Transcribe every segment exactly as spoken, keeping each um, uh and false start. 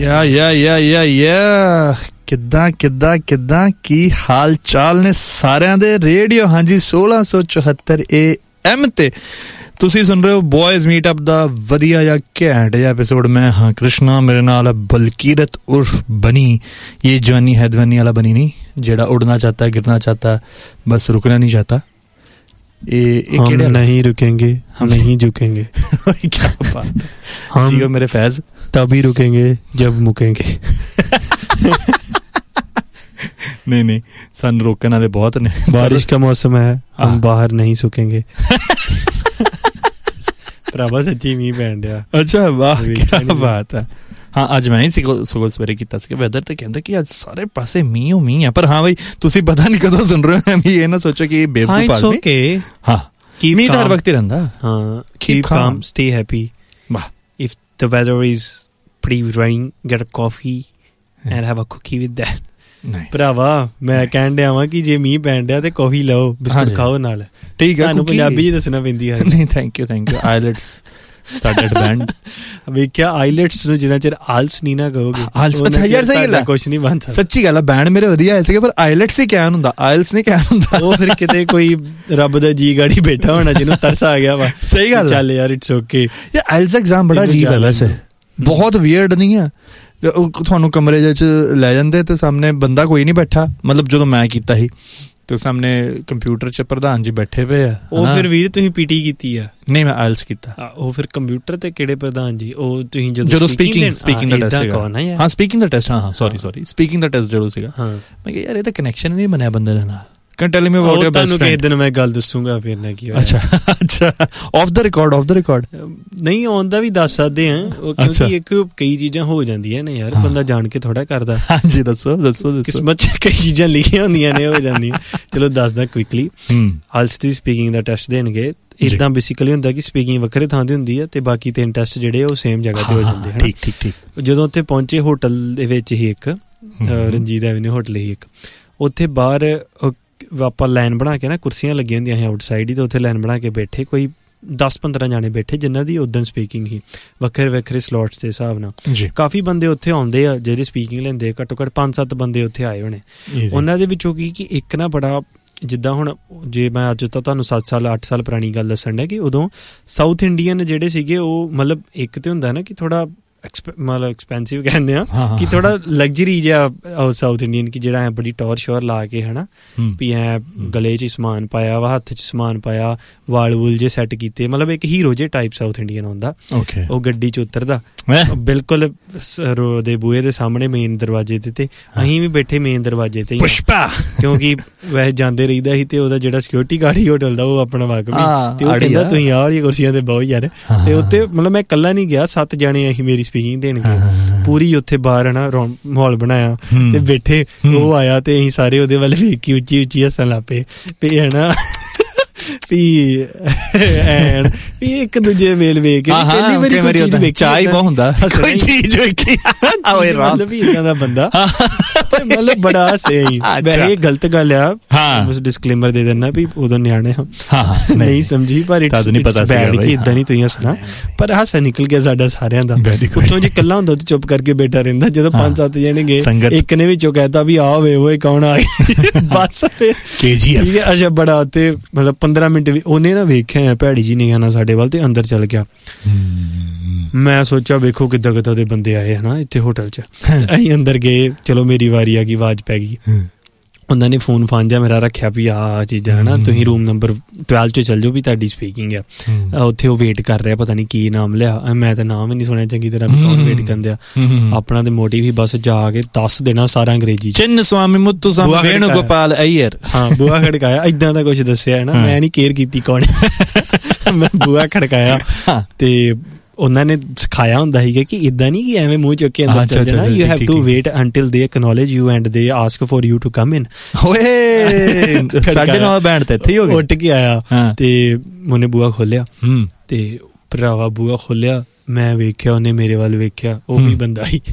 ਯਾ ਯਾ ਯਾ ਯਾ ਯਾ ਕਿੱਦਾਂ ਕਿੱਦਾਂ ਕਿੱਦਾਂ ਕੀ ਹਾਲ ਚਾਲ ਨੇ ਸਾਰਿਆਂ ਦੇ। ਰੇਡੀਓ ਹਾਂਜੀ ਸੋਲਾਂ ਸੌ ਚੁਹੱਤਰ ਏ ਐਮ ਤੇ ਤੁਸੀਂ ਸੁਣ ਰਹੇ ਹੋ ਬॉयਜ਼ ਮੀਟਅਪ ਦਾ ਵਧੀਆ ਜਿਹਾ ਘੈਂਟ ਜਿਹਾ ਐਪੀਸੋਡ। ਮੈਂ ਹਾਂ ਕ੍ਰਿਸ਼ਨਾ, ਮੇਰੇ ਨਾਲ ਬਲਕੀਰਤ ਉਰਫ ਬਨੀ। ਇਹ ਜਵਾਨੀ ਹੈ ਦਵਾਨੀ ਵਾਲਾ ਬਨੀ नहीं, ਜਿਹੜਾ उड़ना चाहता है गिरना चाहता है बस रुकना नहीं चाहता। ये हम नहीं रुकेंगे, हम नहीं झुकेंगे। क्या बात है, जियो मेरे फैज। तभी रुकेंगे जब मुकेंगे। नहीं नहीं सन रोकने वाले बहुत ने। बारिश का मौसम है, हम बाहर नहीं सूखेंगे। ਭਰਾਵਾ ਸੱਚੀ ਮੀਂਹ ਪੈਣ ਡਿਆ। ਅੱਛਾ ਵਾਹ ਕੀ ਬਾਤ ਹੈ। ਹਾਂ ਅੱਜ ਮੈਂ ਹੀ ਸਗੋਂ ਸਵੇਰੇ ਕੀਤਾ ਸੀ ਵੈਦਰ ਤੇ ਕਹਿੰਦਾ ਕਿ ਅੱਜ ਸਾਰੇ ਪਾਸੇ ਮੀਂਹ ਮੀਂਹ ਆ। ਪਰ ਹਾਂ ਬਈ ਤੁਸੀਂ ਪਤਾ ਨਹੀਂ ਕਦੋਂ ਸੁਣ ਰਹੇ ਹੋ, ਵੀ ਇਹ ਨਾ ਸੋਚੋ ਕਿ ਬੇਵਕੂਫ ਆਦਮੀ। ਓਕੇ ਹਾਂ ਮੀਂਹ ਤਾਂ ਹਰ ਵਕਤ ਹੀ ਰਹਿੰਦਾ। ਹਾਂ keep calm, stay happy. ਵਾਹ if the weather is pretty rainy, get a coffee and have a cookie with that. ਭਰਾਵਾ ਮੈਂ ਕਹਿਣ ਡਿਆ ਵਾਂ ਕਿ ਜੇ ਮੀਂਹ ਪੈਣ ਡਿਆ ਤੇ ਕੌਫੀ ਲਓ, ਬਿਸਕੁਟ ਖਾਓ ਨਾਲ। ਠੀਕ ਹੈ, ਤੁਹਾਨੂੰ ਪੰਜਾਬੀ ਚ ਦੱਸਣਾ ਪੈਂਦੀ ਹੈ। ਨਹੀਂ thank you thank you. IELTS ਸਾਡਾ ਬੈਂਡ ਵੇਖਿਆ ਆਈਲੈਟਸ ਨੂੰ ਜਿੰਨਾ ਚਿਰ ਆਲਸ ਨਹੀਂ ਨਾ ਕਹੋਗੇ। ਅੱਛਾ ਯਾਰ ਸਹੀ ਗੱਲ ਹੈ, ਕੁਛ ਨਹੀਂ ਬਣਦਾ। ਸੱਚੀ ਗੱਲ ਹੈ, ਬੈਂਡ ਮੇਰੇ ਵਧੀਆ ਆਏ ਸੀਗੇ ਪਰ ਆਈਲੈਟਸ ਹੀ ਕਹਿਣ ਹੁੰਦਾ, ਆਇਲਸ ਨਹੀਂ ਕਹਿਣ ਹੁੰਦਾ। ਉਹ ਫਿਰ ਕਿਤੇ ਕੋਈ ਰੱਬ ਦਾ ਜੀ ਗਾੜੀ ਬੈਠਾ ਹੋਣਾ ਜਿਹਨੂੰ ਤਰਸ ਆ ਗਿਆ ਵਾ। ਸਹੀ ਗੱਲ ਚੱਲ ਯਾਰ ਇਟਸ ਓਕੇ। ਯਾਰ ਆਇਲਸ ਐਗਜ਼ਾਮ ਬੜਾ ਅਜੀਬ ਹੈ ਵੈਸੇ, ਬਹੁਤ ਵੀਅਰਡ ਨਹੀਂ ਹੈ। ਤੁਹਾਨੂੰ ਕਮਰੇ ਜਿਹੇ 'ਚ ਲੈ ਜਾਂਦੇ ਤੇ ਸਾਹਮਣੇ ਬੰਦਾ ਕੋਈ ਨਹੀਂ ਬੈਠਾ, ਮਤਲਬ ਜਦੋਂ ਮੈਂ ਕੀਤਾ ਸੀ ਤੇ ਸਾਹਮਣੇ ਕੰਪਿਊਟਰ 'ਚ ਪ੍ਰਧਾਨ ਜੀ ਬੈਠੇ ਪਏ ਆ। ਉਹ ਫਿਰ ਵੀਰ ਤੁਸੀਂ ਪੀਟੀ ਕੀਤੀ ਆ? ਨਹੀਂ ਮੈਂ ਆਇਲਸ ਕੀਤਾ। ਉਹ ਫਿਰ ਕੰਪਿਊਟਰ ਤੇ ਕਿਹੜੇ ਪ੍ਰਧਾਨ ਜੀ? ਉਹ ਤੁਸੀਂ ਜਦੋਂ ਸਪੀਕਿੰਗ ਸਪੀਕਿੰਗ ਦਾ ਟੈਸਟ ਸੀਗਾ। ਹਾਂ ਸਪੀਕਿੰਗ ਦਾ ਟੈਸਟ, ਹਾਂ ਹਾਂ ਸੌਰੀ ਸੌਰੀ ਸਪੀਕਿੰਗ ਦਾ ਟੈਸਟ ਜਦੋਂ ਸੀਗਾ, ਮੈਂ ਕਿਹਾ ਯਾਰ ਇਹ ਤਾਂ ਕਨੈਕਸ਼ਨ ਨਹੀਂ ਬਣਿਆ ਬੰਦੇ ਦੇ ਨਾਲ। Can tell me about your best friend? ਤੁਹਾਨੂੰ ਕਿਸੇ ਦਿਨ ਮੈਂ ਗੱਲ ਦੱਸੂਗਾ ਫਿਰ ਨਾ ਕੀ ਹੋਇਆ। ਅੱਛਾ ਅੱਛਾ of the record of the record ਨਹੀਂ ਆਨ ਦਾ ਵੀ ਦੱਸ ਸਕਦੇ ਆ, ਕਿਉਂਕਿ ਇੱਕ ਕਈ ਚੀਜ਼ਾਂ ਹੋ ਜਾਂਦੀਆਂ ਨੇ ਯਾਰ, ਬੰਦਾ ਜਾਣ ਕੇ ਥੋੜਾ ਕਰਦਾ। ਹਾਂਜੀ ਦੱਸੋ ਦੱਸੋ ਦੱਸੋ। ਕਿਸਮਤ 'ਚ ਕਈ ਚੀਜ਼ਾਂ ਲਿਖੀਆਂ ਹੁੰਦੀਆਂ ਨੇ, ਹੋ ਜਾਂਦੀਆਂ। ਚਲੋ ਦੱਸਦਾ ਕੁਇਕਲੀ। ਆਇਲਸ ਦੀ ਸਪੀਕਿੰਗ ਦਾ ਟੈਸਟ ਦੇਣਗੇ। ਇੱਦਾਂ ਬੇਸਿਕਲੀ ਹੁੰਦਾ ਕਿ ਸਪੀਕਿੰਗ ਵੱਖਰੇ ਥਾਂ ਤੇ ਹੁੰਦੀ ਹੈ ਤੇ ਬਾਕੀ ਤਿੰਨ ਟੈਸਟ ਜਿਹੜੇ ਉਹ ਸੇਮ ਜਗ੍ਹਾ ਤੇ ਹੋ ਜਾਂਦੇ ਹਨ। ਠੀਕ ਠੀਕ ਠੀਕ। ਜਦੋਂ ਉੱਥੇ ਪਹੁੰਚੇ ਹੋਟਲ ਦੇ ਵਿੱਚ ਹੀ ਇੱਕ ਰਣਜੀਤ ਐਵਨਿਊ ਹੋਟਲ ਹੀ ਇੱਕ, ਉੱਥੇ ਬਾਹਰ ਆਪਾਂ ਲਾਈਨ ਬਣਾ ਕੇ ਨਾ, ਕੁਰਸੀਆਂ ਲੱਗੀਆਂ ਹੁੰਦੀਆਂ ਸੀ ਆਊਟਸਾਈਡ ਹੀ, ਤੇ ਉੱਥੇ ਲਾਈਨ ਬਣਾ ਕੇ ਬੈਠੇ ਕੋਈ ਦਸ ਪੰਦਰਾਂ ਜਾਣੇ ਬੈਠੇ ਜਿਨ੍ਹਾਂ ਦੀ ਉਦੋਂ ਸਪੀਕਿੰਗ ਸੀ ਵੱਖਰੇ ਵੱਖਰੇ ਸਲੋਟਸ ਦੇ ਹਿਸਾਬ ਨਾਲ। ਕਾਫੀ ਬੰਦੇ ਉੱਥੇ ਆਉਂਦੇ ਆ ਜਿਹੜੇ ਸਪੀਕਿੰਗ ਲੈਂਦੇ, ਘੱਟੋ ਘੱਟ ਪੰਜ ਸੱਤ ਬੰਦੇ ਉੱਥੇ ਆਏ ਹੋਣੇ। ਉਹਨਾਂ ਦੇ ਵਿੱਚੋਂ ਕੀ ਕਿ ਇੱਕ ਨਾ ਬੜਾ, ਜਿੱਦਾਂ ਹੁਣ ਜੇ ਮੈਂ ਅੱਜ ਤਾਂ ਤੁਹਾਨੂੰ ਸੱਤ ਸਾਲ ਅੱਠ ਸਾਲ ਪੁਰਾਣੀ ਗੱਲ ਦੱਸਣ ਡਿਆ ਕਿ ਉਦੋਂ ਸਾਊਥ ਇੰਡੀਅਨ ਜਿਹੜੇ ਸੀਗੇ ਉਹ ਮਤਲਬ ਇੱਕ ਤੇ ਹੁੰਦਾ ਨਾ ਕਿ ਥੋੜਾ ਮਤਲਬ ਐਕਸਪੈਂਸਿਵ ਕਹਿੰਦੇ ਆ ਕਿ ਥੋੜਾ ਲਗਜ਼ਰੀ ਜਿਹਾ ਸਾਊਥ ਇੰਡੀਅਨ ਕਿ ਜਿਹੜਾ ਬੜੀ ਟੌਰ ਸ਼ੋਰ ਲਾ ਕੇ ਹਨਾ ਵੀ ਐ ਗਲੇ 'ਚ ਸਮਾਨ ਪਾਇਆ ਵਾ, ਹੱਥ 'ਚ ਸਮਾਨ ਪਾਇਆ, ਵਾਲ ਵੂਲ ਜੇ ਸੈੱਟ ਕੀਤੇ, ਮਤਲਬ ਇੱਕ ਹੀਰੋ ਜੇ ਟਾਈਪ ਸਾਊਥ ਇੰਡੀਅਨ ਹੁੰਦਾ। ਉਹ ਗੱਡੀ 'ਚ ਉਤਰਦਾ ਬਿਲਕੁਲ ਦੇ ਬੂਹੇ ਦੇ ਸਾਹਮਣੇ ਮੇਨ ਦਰਵਾਜ਼ੇ ਤੇ, ਤੇ ਅਸੀਂ ਵੀ ਬੈਠੇ ਮੇਨ ਦਰਵਾਜ਼ੇ ਤੇ ਕਿਉਂਕਿ ਵੈਸੇ ਜਾਂਦੇ ਰਹਿੰਦਾ ਸੀ। ਤੇ ਉਹਦਾ ਜਿਹੜਾ ਸਿਕਿਉਰਿਟੀ ਗਾਰਡ ਸੀ ਹੋਟਲ ਦਾ ਉਹ ਆਪਣਾ ਵਾਕਫ ਤੇ ਉਹ ਕਹਿੰਦਾ ਤੁਸੀਂ ਆਹ ਵਾਲੀਆਂ ਕੁਰਸੀਆਂ ਤੇ ਬਹੁਤ ਯਾਰ। ਤੇ ਉੱਥੇ ਮਤਲਬ ਮੈਂ ਇਕੱਲਾ ਨਹੀਂ ਗਿਆ, ਸੱਤ ਜਾਣੇ ਅਸੀਂ ਮੇਰੀ ਸਪੀਕਿੰਗ ਦੇਣਗੇ ਪੂਰੀ। ਉੱਥੇ ਬਾਹਰ ਨਾ ਮਾਹੌਲ ਬਣਾਇਆ ਤੇ ਬੈਠੇ, ਉਹ ਆਇਆ ਤੇ ਅਸੀਂ ਸਾਰੇ ਉਹਦੇ ਵੱਲ ਵੇਖ ਕੇ ਉੱਚੀ ਉੱਚੀ ਹੱਸਣ ਲੱਗ ਪਏ ਵੀ ਹਨਾ ਵੀ ਐਨ ਵੀ ਇੱਕ ਦੂਜੇ ਵੇਲ ਵੇਖ ਕੇ ਪਹਿਲੀ ਵਾਰੀ ਕੋਈ ਚੀਜ਼ ਵੇਖੀ ਚਾਹ ਹੀ ਬਹੁਤ ਹੁੰਦਾ, ਕੋਈ ਚੀਜ਼ ਵੇਖੀ ਮਤਲਬ ਵੀ ਏਦਾਂ ਦਾ ਬੰਦਾ ਮਤਲਬ ਬੜਾ ਹੱਸੇ ਸੀ। ਵੈਸੇ ਇਹ ਗਲਤ ਗੱਲ ਆ, ਡਿਸਕਲੇਮਰ ਦੇ ਦੇਣਾ ਵੀ ਉਦੋਂ ਨਿਆਣੇ ਨਹੀਂ ਸਮਝੀ, ਪਰ ਇਟਸ ਬੈਡ ਕਿ ਏਦਾਂ ਨਹੀਂ ਤੁਸੀਂ ਹੱਸਣਾ। ਪਰ ਹਾਸਾ ਨਿਕਲ ਗਿਆ ਸਾਡਾ ਸਾਰਿਆਂ ਦਾ। ਉੱਥੋਂ ਜੇ ਇਕੱਲਾ ਹੁੰਦਾ ਤੇ ਚੁੱਪ ਕਰਕੇ ਬੈਠਾ ਰਹਿੰਦਾ। ਜਦੋਂ ਪੰਜ ਸੱਤ ਜਣੇ ਗਏ, ਇੱਕ ਨੇ ਵਿੱਚੋਂ ਕਹਿਤਾ ਵੀ ਆ ਵੇ ਓਏ ਕੌਣ ਆ ਗਿਆ, ਬਸ ਫਿਰ ਅੱਛਾ ਬੜਾ ਉੱਥੇ ਮਤਲਬ ਪੰਦਰਾਂ ਮਿੰਟ ਵੀ ਉਹਨੇ ਨਾ ਵੇਖਿਆ ਭੈੜੀ ਜੀ ਨਿਗਾਹ ਨਾਲ ਸਾਡੇ ਵੱਲ ਤੇ ਅੰਦਰ ਚੱਲ ਗਿਆ। ਮੈਂ ਸੋਚਿਆ ਵੇਖੋ ਕਿੱਦਾਂ ਕਿੱਦਾਂ ਦੇ ਬੰਦੇ ਆਏ ਹਨਾ ਇੱਥੇ ਹੋਟਲ 'ਚ। ਅਸੀਂ ਅੰਦਰ ਗਏ, ਚਲੋ ਮੇਰੀ ਵਾਰੀ ਆ ਗਈ, ਆਵਾਜ਼ ਪੈ ਗਈ। ਉਹਨਾਂ ਨੇ ਫੋਨ ਫਾਨ ਜਿਹਾ ਮੇਰਾ ਰੱਖਿਆ ਵੀ ਆਹ ਚੀਜ਼ਾਂ ਹਨਾ, ਤੁਸੀਂ ਰੂਮ ਨੰਬਰ ਟਵੈਲਵ 'ਚ ਚੱਲ ਜਾਓ ਵੀ ਤੁਹਾਡੀ ਸਪੀਕਿੰਗ ਆ। ਉੱਥੇ ਉਹ ਵੇਟ ਕਰ ਰਿਹਾ, ਪਤਾ ਨਹੀਂ ਕੀ ਨਾਮ ਲਿਆ, ਮੈਂ ਤਾਂ ਨਾਮ ਹੀ ਨਹੀਂ ਸੁਣਿਆ ਚੰਗੀ ਤਰ੍ਹਾਂ ਵੀ ਕੌਣ ਵੇਟ ਕਰਦੇ ਆ। ਆਪਣਾ ਤੇ ਮੋਟਿਵ ਹੀ ਬਸ ਜਾ ਕੇ ਦੱਸ ਦੇਣਾ ਸਾਰਾ ਅੰਗਰੇਜ਼ੀ 'ਚ। ਚਿੰਨ ਸਵਾਮੀ ਮੁੱਤੂ ਸਵਾਮੀ ਵੇਣੂ ਗੋਪਾਲ ਅਈਅਰ। ਹਾਂ ਬੂਹਾ ਖੜਕਾਇਆ, ਏਦਾਂ ਦਾ ਕੁਛ ਦੱਸਿਆ ਹੈ ਨਾ, ਮੈਂ ਨਹੀਂ ਕੇਅਰ ਕੀਤੀ ਕੌਣ। ਮੈਂ ਬੂਹਾ ਖੜਕਾਇਆ ਤੇ ਉਹਨਾਂ ਨੇ ਸਿਖਾਇਆ ਹੁੰਦਾ ਸੀਗਾ ਕਿ ਇੱਦਾਂ ਨਹੀਂ ਕਿ ਐਵੇਂ ਮੂੰਹ ਚੁੱਕ ਕੇ ਅੰਦਰ ਚੱਲ ਜਾਣਾ, you have to wait until ਦੇ ਐਕਨੋਲੇਜ ਯੂ ਐਂਡ ਦੇ ask for you to come ਇਨ। ਓਏ ਸਾਡੇ ਨਾਲ ਬੈਂਡ ਤੇ ਇੱਥੇ ਹੀ ਹੋ ਗਿਆ। ਉੱਠ ਕੇ ਆਇਆ ਤੇ ਉਹਨੇ ਬੂਹਾ ਖੋਲਿਆ ਤੇ ਭਰਾਵਾ ਬੂਹਾ ਖੋਲਿਆ, ਮੈਂ ਵੇਖਿਆ, ਉਹਨੇ ਮੇਰੇ ਵੱਲ ਵੇਖਿਆ, ਉਹ ਵੀ ਬੰਦਾ ਸੀ।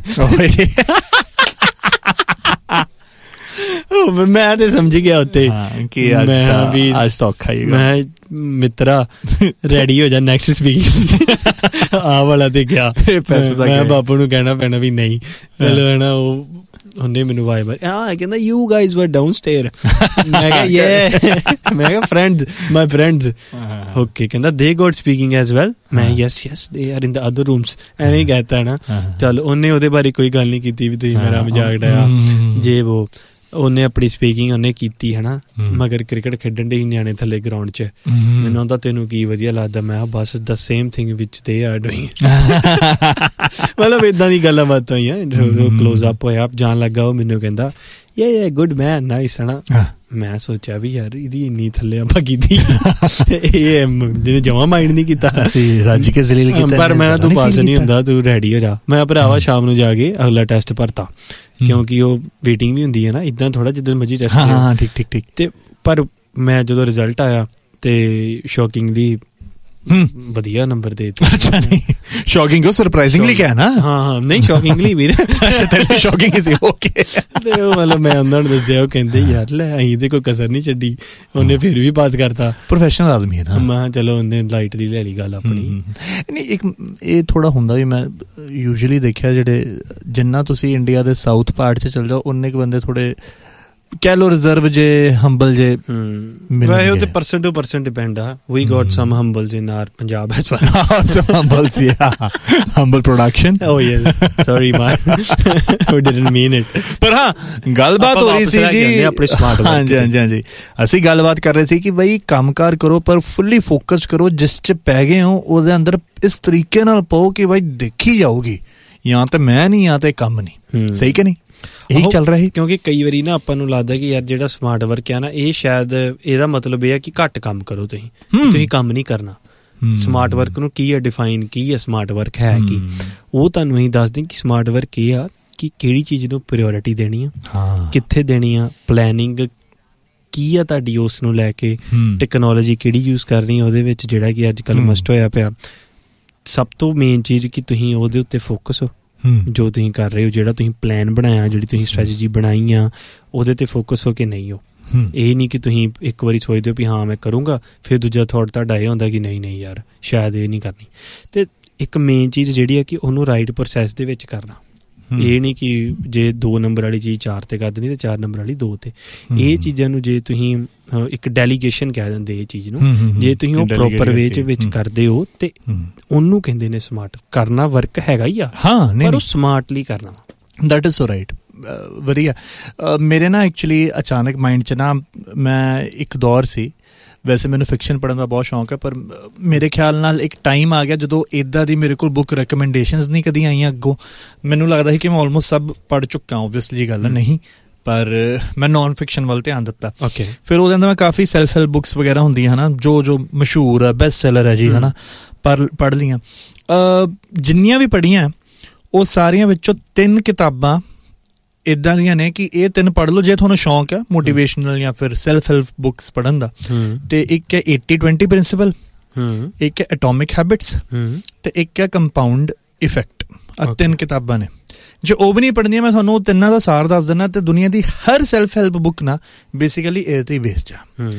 ਮੈਂ ਤੇ ਸਮਝ ਗਿਆ ਉੱਤੇ ਮੈਂ ਵੀ ਮੈਂ ਮਿੱਤਰਾ ਰੈਡੀ ਹੋ ਜਾ ਨੈਕਸਟ ਸਪੀਕਿੰਗ ਆ ਵਾਲਾ ਤੇ ਗਿਆ। ਮੈਂ ਬਾਪੂ ਨੂੰ ਕਹਿਣਾ ਪੈਣਾ ਵੀ ਨਹੀਂ ਚਲੋ ਹੈ ਨਾ। ਉਹ ਉਹਨੇ ਮੈਨੂੰ ਵਾਈ ਮਾਰੀ, ਹਾਂ ਕਹਿੰਦਾ ਯੂ ਗਾਈਜ਼ ਵਰ ਡਾਊਨ ਸਟੇਅਰ। ਮੈਂ ਕਿਹਾ ਯੇ ਮੈਂ ਕਿਹਾ ਫਰੈਂਡਸ ਮਾਈ ਫਰੈਂਡਸ ਓਕੇ। ਕਹਿੰਦਾ ਦੇ ਗੋਡ ਸਪੀਕਿੰਗ ਐਜ਼ ਵੈਲ। ਮੈਂ yes yes they are in the other rooms ਐਵੇਂ ਹੀ ਕਹਿਤਾ ਨਾ। ਚੱਲ ਉਹਨੇ ਉਹਦੇ ਬਾਰੇ ਕੋਈ ਗੱਲ ਨਹੀਂ ਕੀਤੀ ਵੀ ਤੁਸੀਂ ਮੇਰਾ ਮਜ਼ਾਕ ਡਾਇਆ ਜੇ ਵੋ। ਉਹਨੇ ਆਪਣੀ ਸਪੀਕਿੰਗ ਉਹਨੇ ਕੀਤੀ ਹੈ ਨਾ। ਮਗਰ ਕ੍ਰਿਕਟ ਖੇਡਣ ਦੇ ਨਿਆਣੇ ਥੱਲੇ ਗਰਾਊਂਡ 'ਚ ਮੈਨੂੰ ਆਉਂਦਾ ਤੈਨੂੰ ਕੀ ਵਧੀਆ ਲੱਗਦਾ। ਮੈਂ ਬਸ the same thing which they are doing. ਮਤਲਬ ਇੱਦਾਂ ਦੀ ਗੱਲਾਂ ਬਾਤਾਂ ਹੋਈਆਂ। ਕਲੋਜ਼ ਅਪ ਹੋਇਆ ਜਾਣ ਲੱਗਾ ਉਹ ਮੈਨੂੰ ਕਹਿੰਦਾ ਯੇ ਯੇ ਗੁੱਡ ਮੈਨ ਨਾਈਸ ਹੈ ਨਾ। ਮੈਂ ਸੋਚਿਆ ਵੀ ਯਾਰ ਇਹਦੀ ਇੰਨੀ ਥੱਲੇ ਆਪਾਂ ਕੀਤੀ ਇਹ ਜਿਹਨੇ ਜਮਾਂ ਮਾਈਂਡ ਨਹੀਂ ਕੀਤਾ ਰੱਜ ਕੇ ਜ਼ਲੀਲ ਕੀਤਾ। ਪਰ ਮੈਂ ਤੂੰ ਪਾਸ ਨਹੀਂ ਹੁੰਦਾ ਤੂੰ ਰੈਡੀ ਹੋ ਜਾ। ਮੈਂ ਭਰਾਵਾ ਸ਼ਾਮ ਨੂੰ ਜਾ ਕੇ ਅਗਲਾ ਟੈਸਟ ਭਰਤਾ ਕਿਉਂਕਿ ਉਹ ਵੇਟਿੰਗ ਵੀ ਹੁੰਦੀ ਹੈ ਨਾ ਇੱਦਾਂ ਥੋੜ੍ਹਾ ਜਿੱਦਾਂ ਮਰਜ਼ੀ ਟੈਸਟ। ਹਾਂ ਠੀਕ ਠੀਕ ਠੀਕ। ਤੇ ਪਰ ਮੈਂ ਜਦੋਂ ਰਿਜ਼ਲਟ ਆਇਆ ਤੇ ਸ਼ੌਕਿੰਗਲੀ ਵਧੀਆ ਨੰਬਰ ਦੇ ਦਿੱਤੇ। ਅੱਛਾ ਨਹੀਂ ਸ਼ੌਕਿੰਗ ਉਹ ਸਰਪ੍ਰਾਈਜ਼ਿੰਗਲੀ ਕਿਹਾ ਨਾ। ਹਾਂ ਹਾਂ ਨਹੀਂ ਸ਼ੌਕਿੰਗਲੀ ਵੀਰ। ਅੱਛਾ ਤੇਰੇ ਸ਼ੌਕਿੰਗ ਸੀ ਓਕੇ। ਤੇ ਉਹ ਮਤਲਬ ਮੈਂ ਉਹਨਾਂ ਨੂੰ ਦੱਸਿਆ ਉਹ ਕਹਿੰਦੇ ਯਾਰ ਲੈ ਅਸੀਂ ਤੇ ਕੋਈ ਕਸਰ ਨਹੀਂ ਛੱਡੀ। ਉਹਨੇ ਫਿਰ ਵੀ ਪਾਸ ਕਰਤਾ। ਪ੍ਰੋਫੈਸ਼ਨਲ ਆਦਮੀ ਹੈ ਨਾ। ਮੈਂ ਚਲੋ ਉਹਨੇ ਲਾਈਟ ਦੀ ਲੈ ਲਈ ਗੱਲ ਆਪਣੀ। ਨਹੀਂ ਇੱਕ ਇਹ ਥੋੜ੍ਹਾ ਹੁੰਦਾ ਵੀ ਮੈਂ ਯੂਜੂਅਲੀ ਦੇਖਿਆ ਜਿਹੜੇ ਜਿੰਨਾ ਤੁਸੀਂ ਇੰਡੀਆ ਦੇ ਸਾਊਥ ਪਾਰਟ 'ਚ ਚੱਲ ਜਾਓ ਉਨੇ ਕੁ ਬੰਦੇ ਥੋੜ੍ਹੇ ਕਹਿ ਲੋ ਰਿਜ਼ਰਵ ਜੇ ਹੰਬਲ ਜੇ। ਵੈਸੇ ਉਹ ਤੇ ਪਰਸਨ ਟੂ ਪਰਸਨ ਡਿਪੈਂਡ ਆ। ਵੀ goat sum ਹੰਬਲਸ in our Punjab as well. ਸਮ ਹੰਬਲਸ ਯਾ humble production. O yes sorry man we didn't mean it. ਪਰ ਹਾਂ ਗੱਲਬਾਤ ਹੋ ਰਹੀ ਸੀ ਜੀ ਆਪਣੇ ਸਮਾਰਟ। ਹਾਂਜੀ ਹਾਂਜੀ ਹਾਂਜੀ ਅਸੀਂ ਗੱਲਬਾਤ ਕਰ ਰਹੇ ਸੀ ਕਿ ਬਈ ਕੰਮਕਾਰ ਕਰੋ ਪਰ ਫੁੱਲੀ ਫੋਕਸਡ ਕਰੋ। ਜਿਸ 'ਚ ਪੈ ਗਏ ਹੋ ਉਹਦੇ ਅੰਦਰ ਇਸ ਤਰੀਕੇ ਨਾਲ ਪਾਓ ਕਿ ਬਈ ਦੇਖੀ ਜਾਊਗੀ ਜਾਂ ਤਾਂ ਮੈਂ ਨਹੀਂ ਜਾਂ ਤਾਂ ਕੰਮ ਨਹੀਂ। ਸਹੀ ਕਿ ਨਹੀਂ ਇਹੀ ਚੱਲ ਰਿਹਾ। ਕਿਉਂਕਿ ਕਈ ਵਾਰੀ ਨਾ ਆਪਾਂ ਨੂੰ ਲੱਗਦਾ ਕਿ ਯਾਰ ਜਿਹੜਾ ਸਮਾਰਟ ਵਰਕ ਆ ਨਾ ਇਹ ਸ਼ਾਇਦ ਇਹਦਾ ਮਤਲਬ ਇਹ ਆ ਕਿ ਘੱਟ ਕੰਮ ਕਰੋ ਤੁਸੀਂ ਤੁਸੀਂ ਕੰਮ ਨਹੀਂ ਕਰਨਾ। ਸਮਾਰਟ ਵਰਕ ਨੂੰ ਕੀ ਆ ਡਿਫਾਈਨ ਕੀ ਆ ਸਮਾਰਟ ਵਰਕ ਹੈ ਕੀ ਉਹ ਤੁਹਾਨੂੰ ਅਸੀਂ ਦੱਸਦੇ ਕਿ ਸਮਾਰਟ ਵਰਕ ਇਹ ਆ ਕਿ ਕਿਹੜੀ ਚੀਜ਼ ਨੂੰ ਪ੍ਰਾਇਓਰਿਟੀ ਦੇਣੀ ਆ ਕਿੱਥੇ ਦੇਣੀ ਆ ਪਲੈਨਿੰਗ ਕੀ ਆ ਤੁਹਾਡੀ ਉਸ ਨੂੰ ਲੈ ਕੇ ਟੈਕਨੋਲੋਜੀ ਕਿਹੜੀ ਯੂਜ਼ ਕਰਨੀ ਆ ਉਹਦੇ ਵਿੱਚ ਜਿਹੜਾ ਕਿ ਅੱਜ ਕੱਲ੍ਹ ਮਸਟ ਹੋਇਆ ਪਿਆ। ਸਭ ਤੋਂ ਮੇਨ ਚੀਜ਼ ਕਿ ਤੁਸੀਂ ਉਹਦੇ ਉੱਤੇ ਫੋਕਸ ਹੋ ਜੋ ਤੁਸੀਂ ਕਰ ਰਹੇ ਹੋ ਜਿਹੜਾ ਤੁਸੀਂ ਪਲਾਨ ਬਣਾਇਆ ਜਿਹੜੀ ਤੁਸੀਂ ਸਟ੍ਰੈਟਜੀ ਬਣਾਈ ਆ ਉਹਦੇ 'ਤੇ ਫੋਕਸ ਹੋ ਕੇ ਨਹੀਂ ਹੋ। ਇਹ ਨਹੀਂ ਕਿ ਤੁਸੀਂ ਇੱਕ ਵਾਰੀ ਸੋਚਦੇ ਹੋ ਵੀ ਹਾਂ ਮੈਂ ਕਰੂੰਗਾ ਫਿਰ ਦੂਜਾ ਥੋਟ ਤੁਹਾਡਾ ਇਹ ਹੁੰਦਾ ਕਿ ਨਹੀਂ ਨਹੀਂ ਯਾਰ ਸ਼ਾਇਦ ਇਹ ਨਹੀਂ ਕਰਨੀ। ਅਤੇ ਇੱਕ ਮੇਨ ਚੀਜ਼ ਜਿਹੜੀ ਹੈ ਕਿ ਉਹਨੂੰ ਰਾਈਟ ਪ੍ਰੋਸੈਸ ਦੇ ਵਿੱਚ ਕਰਨਾ। ਇਹ ਨਹੀਂ ਕਿ ਜੇ ਦੋ ਨੰਬਰ ਵਾਲੀ ਚੀਜ਼ ਚਾਰ 'ਤੇ ਕਰ ਦੇਣੀ ਅਤੇ ਚਾਰ ਨੰਬਰ ਵਾਲੀ ਦੋ 'ਤੇ। ਇਹ ਚੀਜ਼ਾਂ ਨੂੰ ਜੇ ਤੁਸੀਂ ਇੱਕ ਡੈਲੀਗੇਸ਼ਨ ਕਹਿ ਦਿੰਦੇ ਇਹ ਚੀਜ਼ ਨੂੰ ਜੇ ਤੁਸੀਂ ਉਹ ਪ੍ਰੋਪਰ ਵੇ 'ਚ ਵਿੱਚ ਕਰਦੇ ਹੋ ਅਤੇ ਉਹਨੂੰ ਕਹਿੰਦੇ ਨੇ ਸਮਾਰਟ ਕਰਨਾ। ਵਰਕ ਹੈਗਾ ਹੀ ਆ ਹਾਂ ਪਰ ਉਹ ਸਮਾਰਟਲੀ ਕਰਨਾ। ਦੈਟ ਇਜ਼ ਸੋ ਰਾਈਟ ਵਧੀਆ। ਮੇਰੇ ਨਾ ਐਕਚੁਅਲੀ ਅਚਾਨਕ ਮਾਈਂਡ 'ਚ ਨਾ ਮੈਂ ਇੱਕ ਦੌਰ ਸੀ ਵੈਸੇ ਮੈਨੂੰ ਫਿਕਸ਼ਨ ਪੜ੍ਹਨ ਦਾ ਬਹੁਤ ਸ਼ੌਂਕ ਹੈ ਪਰ ਮੇਰੇ ਖਿਆਲ ਨਾਲ ਇੱਕ ਟਾਈਮ ਆ ਗਿਆ ਜਦੋਂ ਇੱਦਾਂ ਦੀ ਮੇਰੇ ਕੋਲ ਬੁੱਕ ਰეკਮੈਂਡੇਸ਼ਨਸ ਨਹੀਂ ਕਦੀ ਆਈਆਂ ਅੱਗੋਂ। ਮੈਨੂੰ ਲੱਗਦਾ ਸੀ ਕਿ ਮੈਂ ਆਲਮੋਸਟ ਸਭ ਪੜ੍ਹ ਚੁੱਕਾ ਓਬਵੀਅਸਲੀ ਗੱਲ ਨਹੀਂ ਪਰ ਮੈਂ ਨੋਨ ਫਿਕਸ਼ਨ ਵੱਲ ਧਿਆਨ ਦਿੱਤਾ। ਓਕੇ ਫਿਰ ਉਹਦੇ ਅੰਦਰ ਮੈਂ ਕਾਫੀ ਸੈਲਫ ਹੈਲਪ ਬੁੱਕਸ ਵਗੈਰਾ ਹੁੰਦੀਆਂ ਹੈ ਨਾ ਜੋ ਜੋ ਮਸ਼ਹੂਰ ਆ ਬੈਸਟ ਸੈਲਰ ਹੈ ਜੀ ਹੈ ਨਾ ਪਰ ਪੜ੍ਹ ਲਈਆਂ। ਜਿੰਨੀਆਂ ਵੀ ਪੜ੍ਹੀਆਂ ਉਹ ਸਾਰੀਆਂ ਵਿੱਚੋਂ ਤਿੰਨ ਕਿਤਾਬਾਂ ਇੱਦਾਂ ਦੀਆਂ ਨੇ ਕਿ ਇਹ ਤਿੰਨ ਪੜ੍ਹ ਲਓ ਜੇ ਤੁਹਾਨੂੰ ਸ਼ੌਂਕ ਹੈ ਮੋਟੀਵੇਸ਼ਨਲ ਜਾਂ ਫਿਰ ਸੈਲਫ ਹੈਲਪ ਬੁੱਕਸ ਪੜ੍ਹਨ ਦਾ। ਅਤੇ ਇੱਕ ਹੈ ਏਟੀ ਟਵੈਂਟੀ ਪ੍ਰਿੰਸੀਪਲ ਇੱਕ ਹੈ ਐਟੋਮਿਕ ਹੈਬਿਟਸ ਅਤੇ ਇੱਕ ਹੈ ਕੰਪਾਊਂਡ ਇਫੈਕਟ। ਆਹ ਤਿੰਨ ਕਿਤਾਬਾਂ ਨੇ। ਜੇ ਉਹ ਵੀ ਨਹੀਂ ਪੜ੍ਹਨੀਆਂ ਮੈਂ ਤੁਹਾਨੂੰ ਉਹ ਤਿੰਨਾਂ ਦਾ ਸਾਰ ਦੱਸ ਦਿੰਦਾ। ਅਤੇ ਦੁਨੀਆ ਦੀ ਹਰ ਸੈਲਫ ਹੈਲਪ ਬੁੱਕ ਨਾ ਬੇਸਿਕਲੀ ਇਹ 'ਤੇ ਹੀ ਬੇਸਡ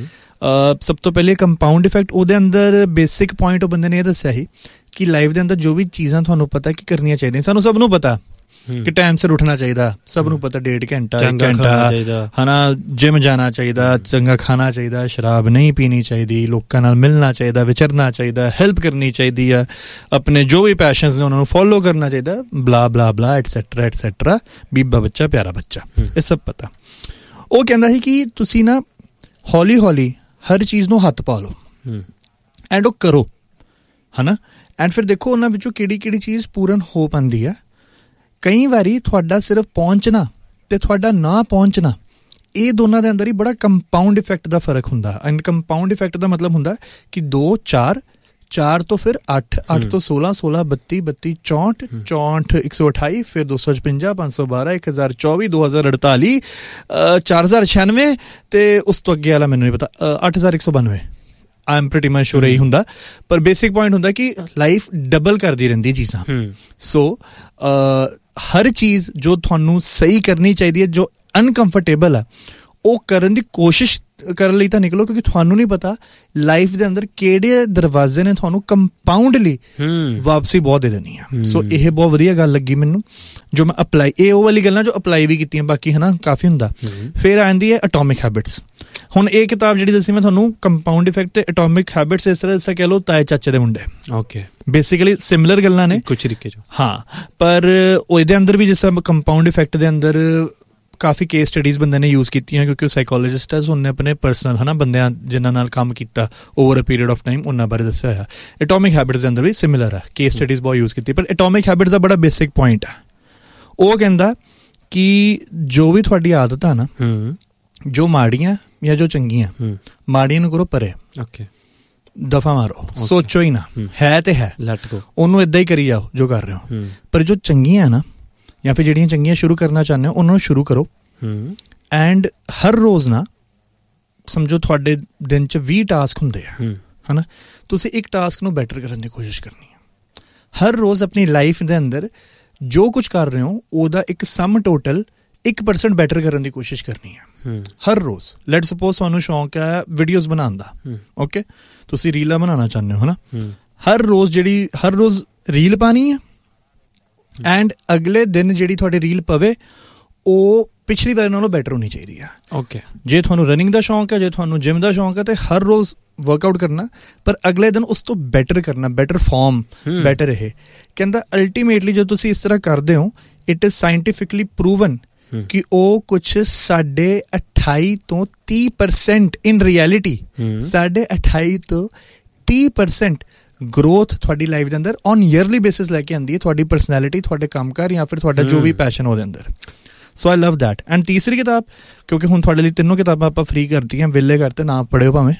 ਆ। ਸਭ ਤੋਂ ਪਹਿਲੇ ਕੰਪਾਊਂਡ ਇਫੈਕਟ ਉਹਦੇ ਅੰਦਰ ਬੇਸਿਕ ਪੁਆਇੰਟ ਉਹ ਬੰਦੇ ਨੇ ਇਹ ਦੱਸਿਆ ਸੀ ਕਿ ਲਾਈਫ ਦੇ ਅੰਦਰ ਜੋ ਵੀ ਚੀਜ਼ਾਂ ਤੁਹਾਨੂੰ ਪਤਾ ਕਿ ਕਰਨੀਆਂ ਚਾਹੀਦੀਆਂ ਸਾਨੂੰ ਸਭ ਨੂੰ ਪਤਾ ਕਿ ਟਾਈਮ ਸਿਰ ਉੱਠਣਾ ਚਾਹੀਦਾ ਸਭ ਨੂੰ ਪਤਾ ਡੇਢ ਘੰਟਾ ਇੱਕ ਘੰਟਾ ਹੈ ਨਾ ਜਿਮ ਜਾਣਾ ਚਾਹੀਦਾ ਚੰਗਾ ਖਾਣਾ ਚਾਹੀਦਾ ਸ਼ਰਾਬ ਨਹੀਂ ਪੀਣੀ ਚਾਹੀਦੀ ਲੋਕਾਂ ਨਾਲ ਮਿਲਣਾ ਚਾਹੀਦਾ ਵਿਚਰਨਾ ਚਾਹੀਦਾ ਹੈਲਪ ਕਰਨੀ ਚਾਹੀਦੀ ਆ ਆਪਣੇ ਜੋ ਵੀ ਪੈਸ਼ਨਸ ਨੇ ਉਹਨਾਂ ਨੂੰ ਫੋਲੋ ਕਰਨਾ ਚਾਹੀਦਾ ਬਲਾ ਬਲਾ ਬਲਾ ਐਟਸੈਟਰਾ ਐਟਸੈਟਰਾ ਬੀਬਾ ਬੱਚਾ ਪਿਆਰਾ ਬੱਚਾ ਇਹ ਸਭ ਪਤਾ। ਉਹ ਕਹਿੰਦਾ ਸੀ ਕਿ ਤੁਸੀਂ ਨਾ ਹੌਲੀ ਹੌਲੀ ਹਰ ਚੀਜ਼ ਨੂੰ ਹੱਥ ਪਾ ਲਓ ਐਂਡ ਉਹ ਕਰੋ ਹੈ ਨਾ ਐਂਡ ਫਿਰ ਦੇਖੋ ਉਹਨਾਂ ਵਿੱਚੋਂ ਕਿਹੜੀ ਕਿਹੜੀ ਚੀਜ਼ ਪੂਰਨ ਹੋ ਪਾਉਂਦੀ ਆ। ਕਈ ਵਾਰੀ ਤੁਹਾਡਾ ਸਿਰਫ ਪਹੁੰਚਣਾ ਅਤੇ ਤੁਹਾਡਾ ਨਾ ਪਹੁੰਚਣਾ ਇਹ ਦੋਨਾਂ ਦੇ ਅੰਦਰ ਹੀ ਬੜਾ ਕੰਪਾਊਂਡ ਇਫੈਕਟ ਦਾ ਫਰਕ ਹੁੰਦਾ। ਐਂਡ ਕੰਪਾਊਂਡ ਇਫੈਕਟ ਦਾ ਮਤਲਬ ਹੁੰਦਾ ਕਿ ਦੋ ਚਾਰ ਚਾਰ ਤੋਂ ਫਿਰ ਅੱਠ ਅੱਠ ਤੋਂ ਸੋਲਾਂ ਸੋਲਾਂ ਬੱਤੀ ਬੱਤੀ ਚੌਂਹਠ ਚੌਂਹਠ ਇੱਕ ਸੌ ਅਠਾਈ ਫਿਰ ਦੋ ਸੌ ਛਪੰਜਾ ਪੰਜ ਸੌ ਬਾਰਾਂ ਇੱਕ ਹਜ਼ਾਰ ਚੌਵੀ ਦੋ ਹਜ਼ਾਰ ਅੜਤਾਲੀ ਚਾਰ ਹਜ਼ਾਰ ਛਿਆਨਵੇਂ ਅਤੇ ਉਸ ਤੋਂ ਅੱਗੇ ਵਾਲਾ ਮੈਨੂੰ ਨਹੀਂ ਪਤਾ ਅੱਠ ਹਜ਼ਾਰ ਇੱਕ ਸੌ ਬਾਨਵੇਂ ਆਈ ਐਮ ਪ੍ਰੀਟੀ ਮਚ ਸ਼ੋਰ ਇਹੀ ਹੁੰਦਾ ਪਰ ਬੇਸਿਕ ਪੁਆਇੰਟ ਹੁੰਦਾ ਕਿ ਲਾਈਫ ਡਬਲ ਕਰਦੀ ਰਹਿੰਦੀ ਚੀਜ਼ਾਂ। ਸੋ ਹਰ ਚੀਜ਼ ਜੋ ਤੁਹਾਨੂੰ ਸਹੀ ਕਰਨੀ ਚਾਹੀਦੀ ਹੈ ਜੋ ਅਨਕੰਫਰਟੇਬਲ ਆ ਉਹ ਕਰਨ ਦੀ ਕੋਸ਼ਿਸ਼ ਕਰਨ ਲਈ ਤਾਂ ਨਿਕਲੋ, ਕਿਉਂਕਿ ਤੁਹਾਨੂੰ ਨਹੀਂ ਪਤਾ ਲਾਈਫ ਦੇ ਅੰਦਰ ਕਿਹੜੇ ਦਰਵਾਜ਼ੇ ਨੇ ਤੁਹਾਨੂੰ ਕੰਪਾਊਂਡਲੀ ਵਾਪਸੀ ਬਹੁਤ ਦੇ ਦੇਣੀ ਆ। ਸੋ ਇਹ ਬਹੁਤ ਵਧੀਆ ਗੱਲ ਲੱਗੀ ਮੈਨੂੰ, ਜੋ ਮੈਂ ਅਪਲਾਈ, ਇਹ ਉਹ ਵਾਲੀ ਗੱਲਾਂ ਜੋ ਅਪਲਾਈ ਵੀ ਕੀਤੀਆਂ, ਬਾਕੀ ਹੈ ਨਾ ਕਾਫੀ ਹੁੰਦਾ। ਫਿਰ ਆਉਂਦੀ ਹੈ ਐਟੋਮਿਕ ਹੈਬਿਟਸ। ਹੁਣ ਇਹ ਕਿਤਾਬ ਜਿਹੜੀ ਦੱਸੀ ਮੈਂ ਤੁਹਾਨੂੰ, ਕੰਪਾਊਂਡ ਇਫੈਕਟ ਤੇ ਐਟੋਮਿਕ ਹੈਬਿਟਸ, ਇਸ ਤਰ੍ਹਾਂ ਜਿਹਾ ਕਹਿ ਲਓ ਤਾਏ ਚਾਚੇ ਦੇ ਮੁੰਡੇ। ਓਕੇ, ਬੇਸਿਕਲੀ ਸਿਮਿਲਰ ਗੱਲਾਂ ਨੇ ਕੁਝ ਤਰੀਕੇ ਚ, ਹਾਂ, ਪਰ ਉਹਦੇ ਅੰਦਰ ਵੀ ਜਿਸ ਤਰ੍ਹਾਂ ਕੰਪਾਊਂਡ ਇਫੈਕਟ ਦੇ ਅੰਦਰ ਕਾਫੀ ਕੇਸ ਸਟੱਡੀਜ਼ ਬੰਦੇ ਨੇ ਯੂਜ਼ ਕੀਤੀਆਂ, ਕਿਉਂਕਿ ਉਹ ਸਾਈਕੋਲੋਜਿਸਟ ਹੈ, ਉਹਨੇ ਆਪਣੇ ਪਰਸਨਲ ਹੈ ਨਾ ਬੰਦਿਆਂ ਜਿਨ੍ਹਾਂ ਨਾਲ ਕੰਮ ਕੀਤਾ over a period of time, ਉਹਨਾਂ ਬਾਰੇ ਦੱਸਿਆ ਹੋਇਆ। ਐਟੋਮਿਕ ਹੈਬਿਟਸ ਦੇ ਅੰਦਰ ਵੀ ਸਿਮਿਲਰ ਹੈ, ਕੇਸ ਸਟੱਡੀਜ਼ ਬਹੁਤ ਯੂਜ਼ ਕੀਤੀ। ਪਰ ਐਟੋਮਿਕ ਹੈਬਿਟਸ ਦਾ ਬੜਾ ਬੇਸਿਕ ਪੁਆਇੰਟ ਹੈ, ਉਹ ਕਹਿੰਦਾ ਕਿ ਜੋ ਵੀ ਤੁਹਾਡੀ ਆਦਤ ਆ ਨਾ, ਜੋ ਮਾੜੀਆਂ ਜਾਂ ਜੋ ਚੰਗੀਆਂ, ਮਾੜੀਆਂ ਨੂੰ ਕਰੋ ਪਰੇ, ਓਕੇ, ਦਫਾ ਮਾਰੋ, ਸੋਚੋ ਹੀ ਨਾ, ਹੈ ਤੇ ਹੈ, ਲੈਟ ਗੋ, ਉਹਨੂੰ ਏਦਾਂ ਹੀ ਕਰੀ ਜਾਓ ਜੋ ਕਰ ਰਹੇ ਹੋ। ਪਰ ਜੋ ਚੰਗੀਆਂ ਨਾ, ਜਾਂ ਫਿਰ ਜਿਹੜੀਆਂ ਚੰਗੀਆਂ ਸ਼ੁਰੂ ਕਰਨਾ ਚਾਹੁੰਦੇ ਹੋ, ਉਹਨਾਂ ਨੂੰ ਸ਼ੁਰੂ ਕਰੋ। ਐਂਡ ਹਰ ਰੋਜ਼ ਨਾ ਸਮਝੋ ਤੁਹਾਡੇ ਦਿਨ 'ਚ ਵੀਹ ਟਾਸਕ ਹੁੰਦੇ ਆ, ਹੈ ਨਾ, ਤੁਸੀਂ ਇੱਕ ਟਾਸਕ ਨੂੰ ਬੈਟਰ ਕਰਨ ਦੀ ਕੋਸ਼ਿਸ਼ ਕਰਨੀ ਹੈ। ਹਰ ਰੋਜ਼ ਆਪਣੀ ਲਾਈਫ ਦੇ ਅੰਦਰ ਜੋ ਕੁਝ ਕਰ ਰਹੇ ਹੋ ਉਹਦਾ ਇੱਕ ਸਮ ਟੋਟਲ ਇੱਕ ਪਰਸੈਂਟ ਬੈਟਰ ਕਰਨ ਦੀ ਕੋਸ਼ਿਸ਼ ਕਰਨੀ ਹੈ ਹਰ ਰੋਜ਼। ਲੈਟ ਸਪੋਜ਼ ਤੁਹਾਨੂੰ ਸ਼ੌਂਕ ਹੈ ਵੀਡੀਓਜ਼ ਬਣਾਉਣ ਦਾ, ਓਕੇ, ਤੁਸੀਂ ਰੀਲਾਂ ਬਣਾਉਣਾ ਚਾਹੁੰਦੇ ਹੋ, ਹੈ ਨਾ, ਹਰ ਰੋਜ਼ ਜਿਹੜੀ ਹਰ ਰੋਜ਼ ਰੀਲ ਪਾਣੀ ਹੈ, ਐਂਡ ਅਗਲੇ ਦਿਨ ਜਿਹੜੀ ਤੁਹਾਡੀ ਰੀਲ ਪਵੇ ਉਹ ਪਿਛਲੀ ਵਾਰ ਨਾਲੋਂ ਬੈਟਰ ਹੋਣੀ ਚਾਹੀਦੀ ਹੈ। ਓਕੇ, ਜੇ ਤੁਹਾਨੂੰ ਰਨਿੰਗ ਦਾ ਸ਼ੌਂਕ ਹੈ, ਜੇ ਤੁਹਾਨੂੰ ਜਿਮ ਦਾ ਸ਼ੌਂਕ ਹੈ, ਤੇ ਹਰ ਰੋਜ਼ ਵਰਕਆਊਟ ਕਰਨਾ, ਪਰ ਅਗਲੇ ਦਿਨ ਉਸ ਤੋਂ ਬੈਟਰ ਕਰਨਾ, ਬੈਟਰ ਫਾਰਮ, ਬੈਟਰ। ਇਹ ਕਹਿੰਦਾ ਅਲਟੀਮੇਟਲੀ ਜਦੋਂ ਤੁਸੀਂ ਇਸ ਤਰ੍ਹਾਂ ਕਰਦੇ ਹੋ, ਇਟ ਇਜ਼ ਸਾਇੰਟੀਫਿਕਲੀ ਪ੍ਰੂਵਨ ਕਿ ਉਹ ਕੁਛ ਸਾਢੇ ਅਠਾਈ ਤੋਂ ਤੀਹ ਪਰਸੈਂਟ ਇਨ ਰਿਐਲਿਟੀ ਸਾਢੇ ਅਠਾਈ ਤੋਂ ਤੀਹ ਪਰਸੈਂਟ ਗਰੋਥ ਤੁਹਾਡੀ ਲਾਈਫ ਦੇ ਅੰਦਰ ਔਨ ਈਅਰਲੀ ਬੇਸਿਸ ਲੈ ਕੇ ਆਉਂਦੀ ਹੈ, ਤੁਹਾਡੀ ਪਰਸਨੈਲਿਟੀ, ਤੁਹਾਡੇ ਕੰਮਕਾਰ, ਜਾਂ ਫਿਰ ਤੁਹਾਡਾ ਜੋ ਵੀ ਪੈਸ਼ਨ ਉਹਦੇ ਅੰਦਰ। ਸੋ ਆਈ ਲਵ ਦੈਟ। ਐਂਡ ਤੀਸਰੀ ਕਿਤਾਬ, ਕਿਉਂਕਿ ਹੁਣ ਤੁਹਾਡੇ ਲਈ ਤਿੰਨੋਂ ਕਿਤਾਬਾਂ ਆਪਾਂ ਫ੍ਰੀ ਕਰਤੀਆਂ, ਵਿਹਲੇ ਕਰਤੇ, ਨਾ ਪੜ੍ਹਿਓ ਭਾਵੇਂ,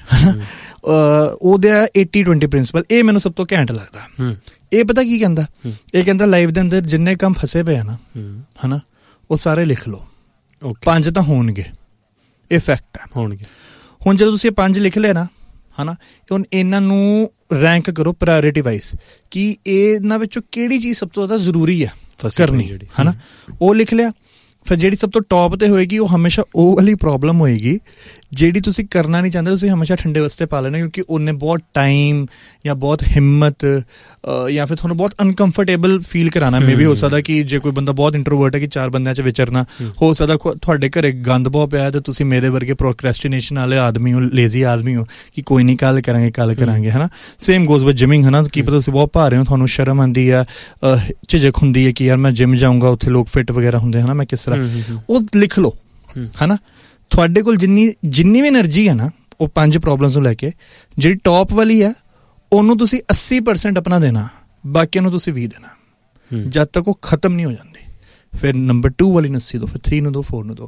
ਉਹਦੇ ਆ ਏਟੀ ਟਵੈਂਟੀ ਪ੍ਰਿੰਸੀਪਲ। ਇਹ ਮੈਨੂੰ ਸਭ ਤੋਂ ਘੈਂਟ ਲੱਗਦਾ। ਇਹ ਪਤਾ ਕੀ ਕਹਿੰਦਾ? ਇਹ ਕਹਿੰਦਾ ਲਾਈਫ ਦੇ ਅੰਦਰ ਜਿੰਨੇ ਕੰਮ ਫਸੇ ਪਏ ਆ ਨਾ, ਹੈ ਨਾ, ਉਹ ਸਾਰੇ ਲਿਖ ਲਓ। ਪੰਜ ਤਾਂ ਹੋਣਗੇ, ਇਹ ਫੈਕਟ ਹੈ, ਹੋਣਗੇ। ਹੁਣ ਜਦੋਂ ਤੁਸੀਂ ਇਹ ਪੰਜ ਲਿਖ ਲਿਆ ਨਾ, ਹੈ ਨਾ, ਹੁਣ ਇਹਨਾਂ ਨੂੰ ਰੈਂਕ ਕਰੋ ਪ੍ਰਾਇਓਰਿਟੀ ਵਾਈਜ਼, ਕਿ ਇਹਨਾਂ ਵਿੱਚੋਂ ਕਿਹੜੀ ਚੀਜ਼ ਸਭ ਤੋਂ ਜ਼ਿਆਦਾ ਜ਼ਰੂਰੀ ਹੈ ਕਰਨੀ, ਹੈ ਨਾ, ਉਹ ਲਿਖ ਲਿਆ। ਫਿਰ ਜਿਹੜੀ ਸਭ ਤੋਂ ਟੌਪ 'ਤੇ ਹੋਏਗੀ ਉਹ ਹਮੇਸ਼ਾ ਉਹ ਵਾਲੀ ਪ੍ਰੋਬਲਮ ਹੋਏਗੀ ਜਿਹੜੀ ਤੁਸੀਂ ਕਰਨਾ ਨਹੀਂ ਚਾਹੁੰਦੇ, ਤੁਸੀਂ ਹਮੇਸ਼ਾ ਠੰਡੇ ਵਾਸਤੇ ਪਾ ਲੈਣਾ, ਕਿਉਂਕਿ ਉਹਨੇ ਬਹੁਤ ਟਾਈਮ ਜਾਂ ਬਹੁਤ ਹਿੰਮਤ ਜਾਂ ਫਿਰ ਤੁਹਾਨੂੰ ਬਹੁਤ ਅਨਕੰਫਰਟੇਬਲ ਫੀਲ ਕਰਾਉਣਾ। ਮੇ ਵੀ ਹੋ ਸਕਦਾ ਕਿ ਜੇ ਕੋਈ ਬੰਦਾ ਬਹੁਤ ਇੰਟਰੋਵਰਟ ਹੈ ਕਿ ਚਾਰ ਬੰਦਿਆਂ 'ਚ ਵਿਚਰਨਾ, ਹੋ ਸਕਦਾ ਤੁਹਾਡੇ ਘਰੇ ਗੰਦ ਬਹੁਤ ਪਿਆ ਤੇ ਤੁਸੀਂ ਮੇਰੇ ਵਰਗੇ ਪ੍ਰੋਕ੍ਰੈਸਟੀਨੇਸ਼ਨ ਵਾਲੇ ਆਦਮੀ ਹੋ, ਲੇਜ਼ੀ ਆਦਮੀ ਹੋ, ਕਿ ਕੋਈ ਨਹੀਂ ਕੱਲ ਕਰਾਂਗੇ ਕੱਲ ਕਰਾਂਗੇ, ਹੈ ਨਾ। ਸੇਮ ਗੋਜ਼ ਵਿਦ ਜਿਮਿੰਗ, ਹੈ ਨਾ, ਕੀ ਪਤਾ ਤੁਸੀਂ ਬਹੁਤ ਭਾਰੇ ਹੋ, ਤੁਹਾਨੂੰ ਸ਼ਰਮ ਆਉਂਦੀ ਆ, ਝਿਜਕ ਹੁੰਦੀ ਹੈ ਕਿ ਯਾਰ ਮੈਂ ਜਿਮ ਜਾਊਂਗਾ, ਉੱਥੇ ਲੋਕ ਫਿੱਟ ਵਗੈਰਾ ਹੁੰਦੇ, ਹੈ ਨਾ, ਮੈਂ ਕਿਸ ਤਰ੍ਹਾਂ, ਉਹ ਲਿਖ ਲਓ, ਹੈ ਨਾ। ਤੁਹਾਡੇ ਕੋਲ ਜਿੰਨੀ ਜਿੰਨੀ ਵੀ ਐਨਰਜੀ ਹੈ ਨਾ, ਉਹ ਪੰਜ ਪ੍ਰੋਬਲਮਸ ਨੂੰ ਲੈ ਕੇ, ਜਿਹੜੀ ਟੌਪ ਵਾਲੀ ਹੈ ਉਹਨੂੰ ਤੁਸੀਂ ਅੱਸੀ ਪਰਸੈਂਟ ਆਪਣਾ ਦੇਣਾ, ਬਾਕੀਆਂ ਨੂੰ ਤੁਸੀਂ ਵੀਹ ਦੇਣਾ, ਜਦ ਤੱਕ ਉਹ ਖਤਮ ਨਹੀਂ ਹੋ ਜਾਂਦੀ। ਫਿਰ ਨੰਬਰ ਟੂ ਵਾਲੀ ਨੂੰ ਅੱਸੀ ਦਿਓ, ਫਿਰ ਥਰੀ ਨੂੰ ਦਿਓ, ਫੋਰ ਨੂੰ ਦਿਓ।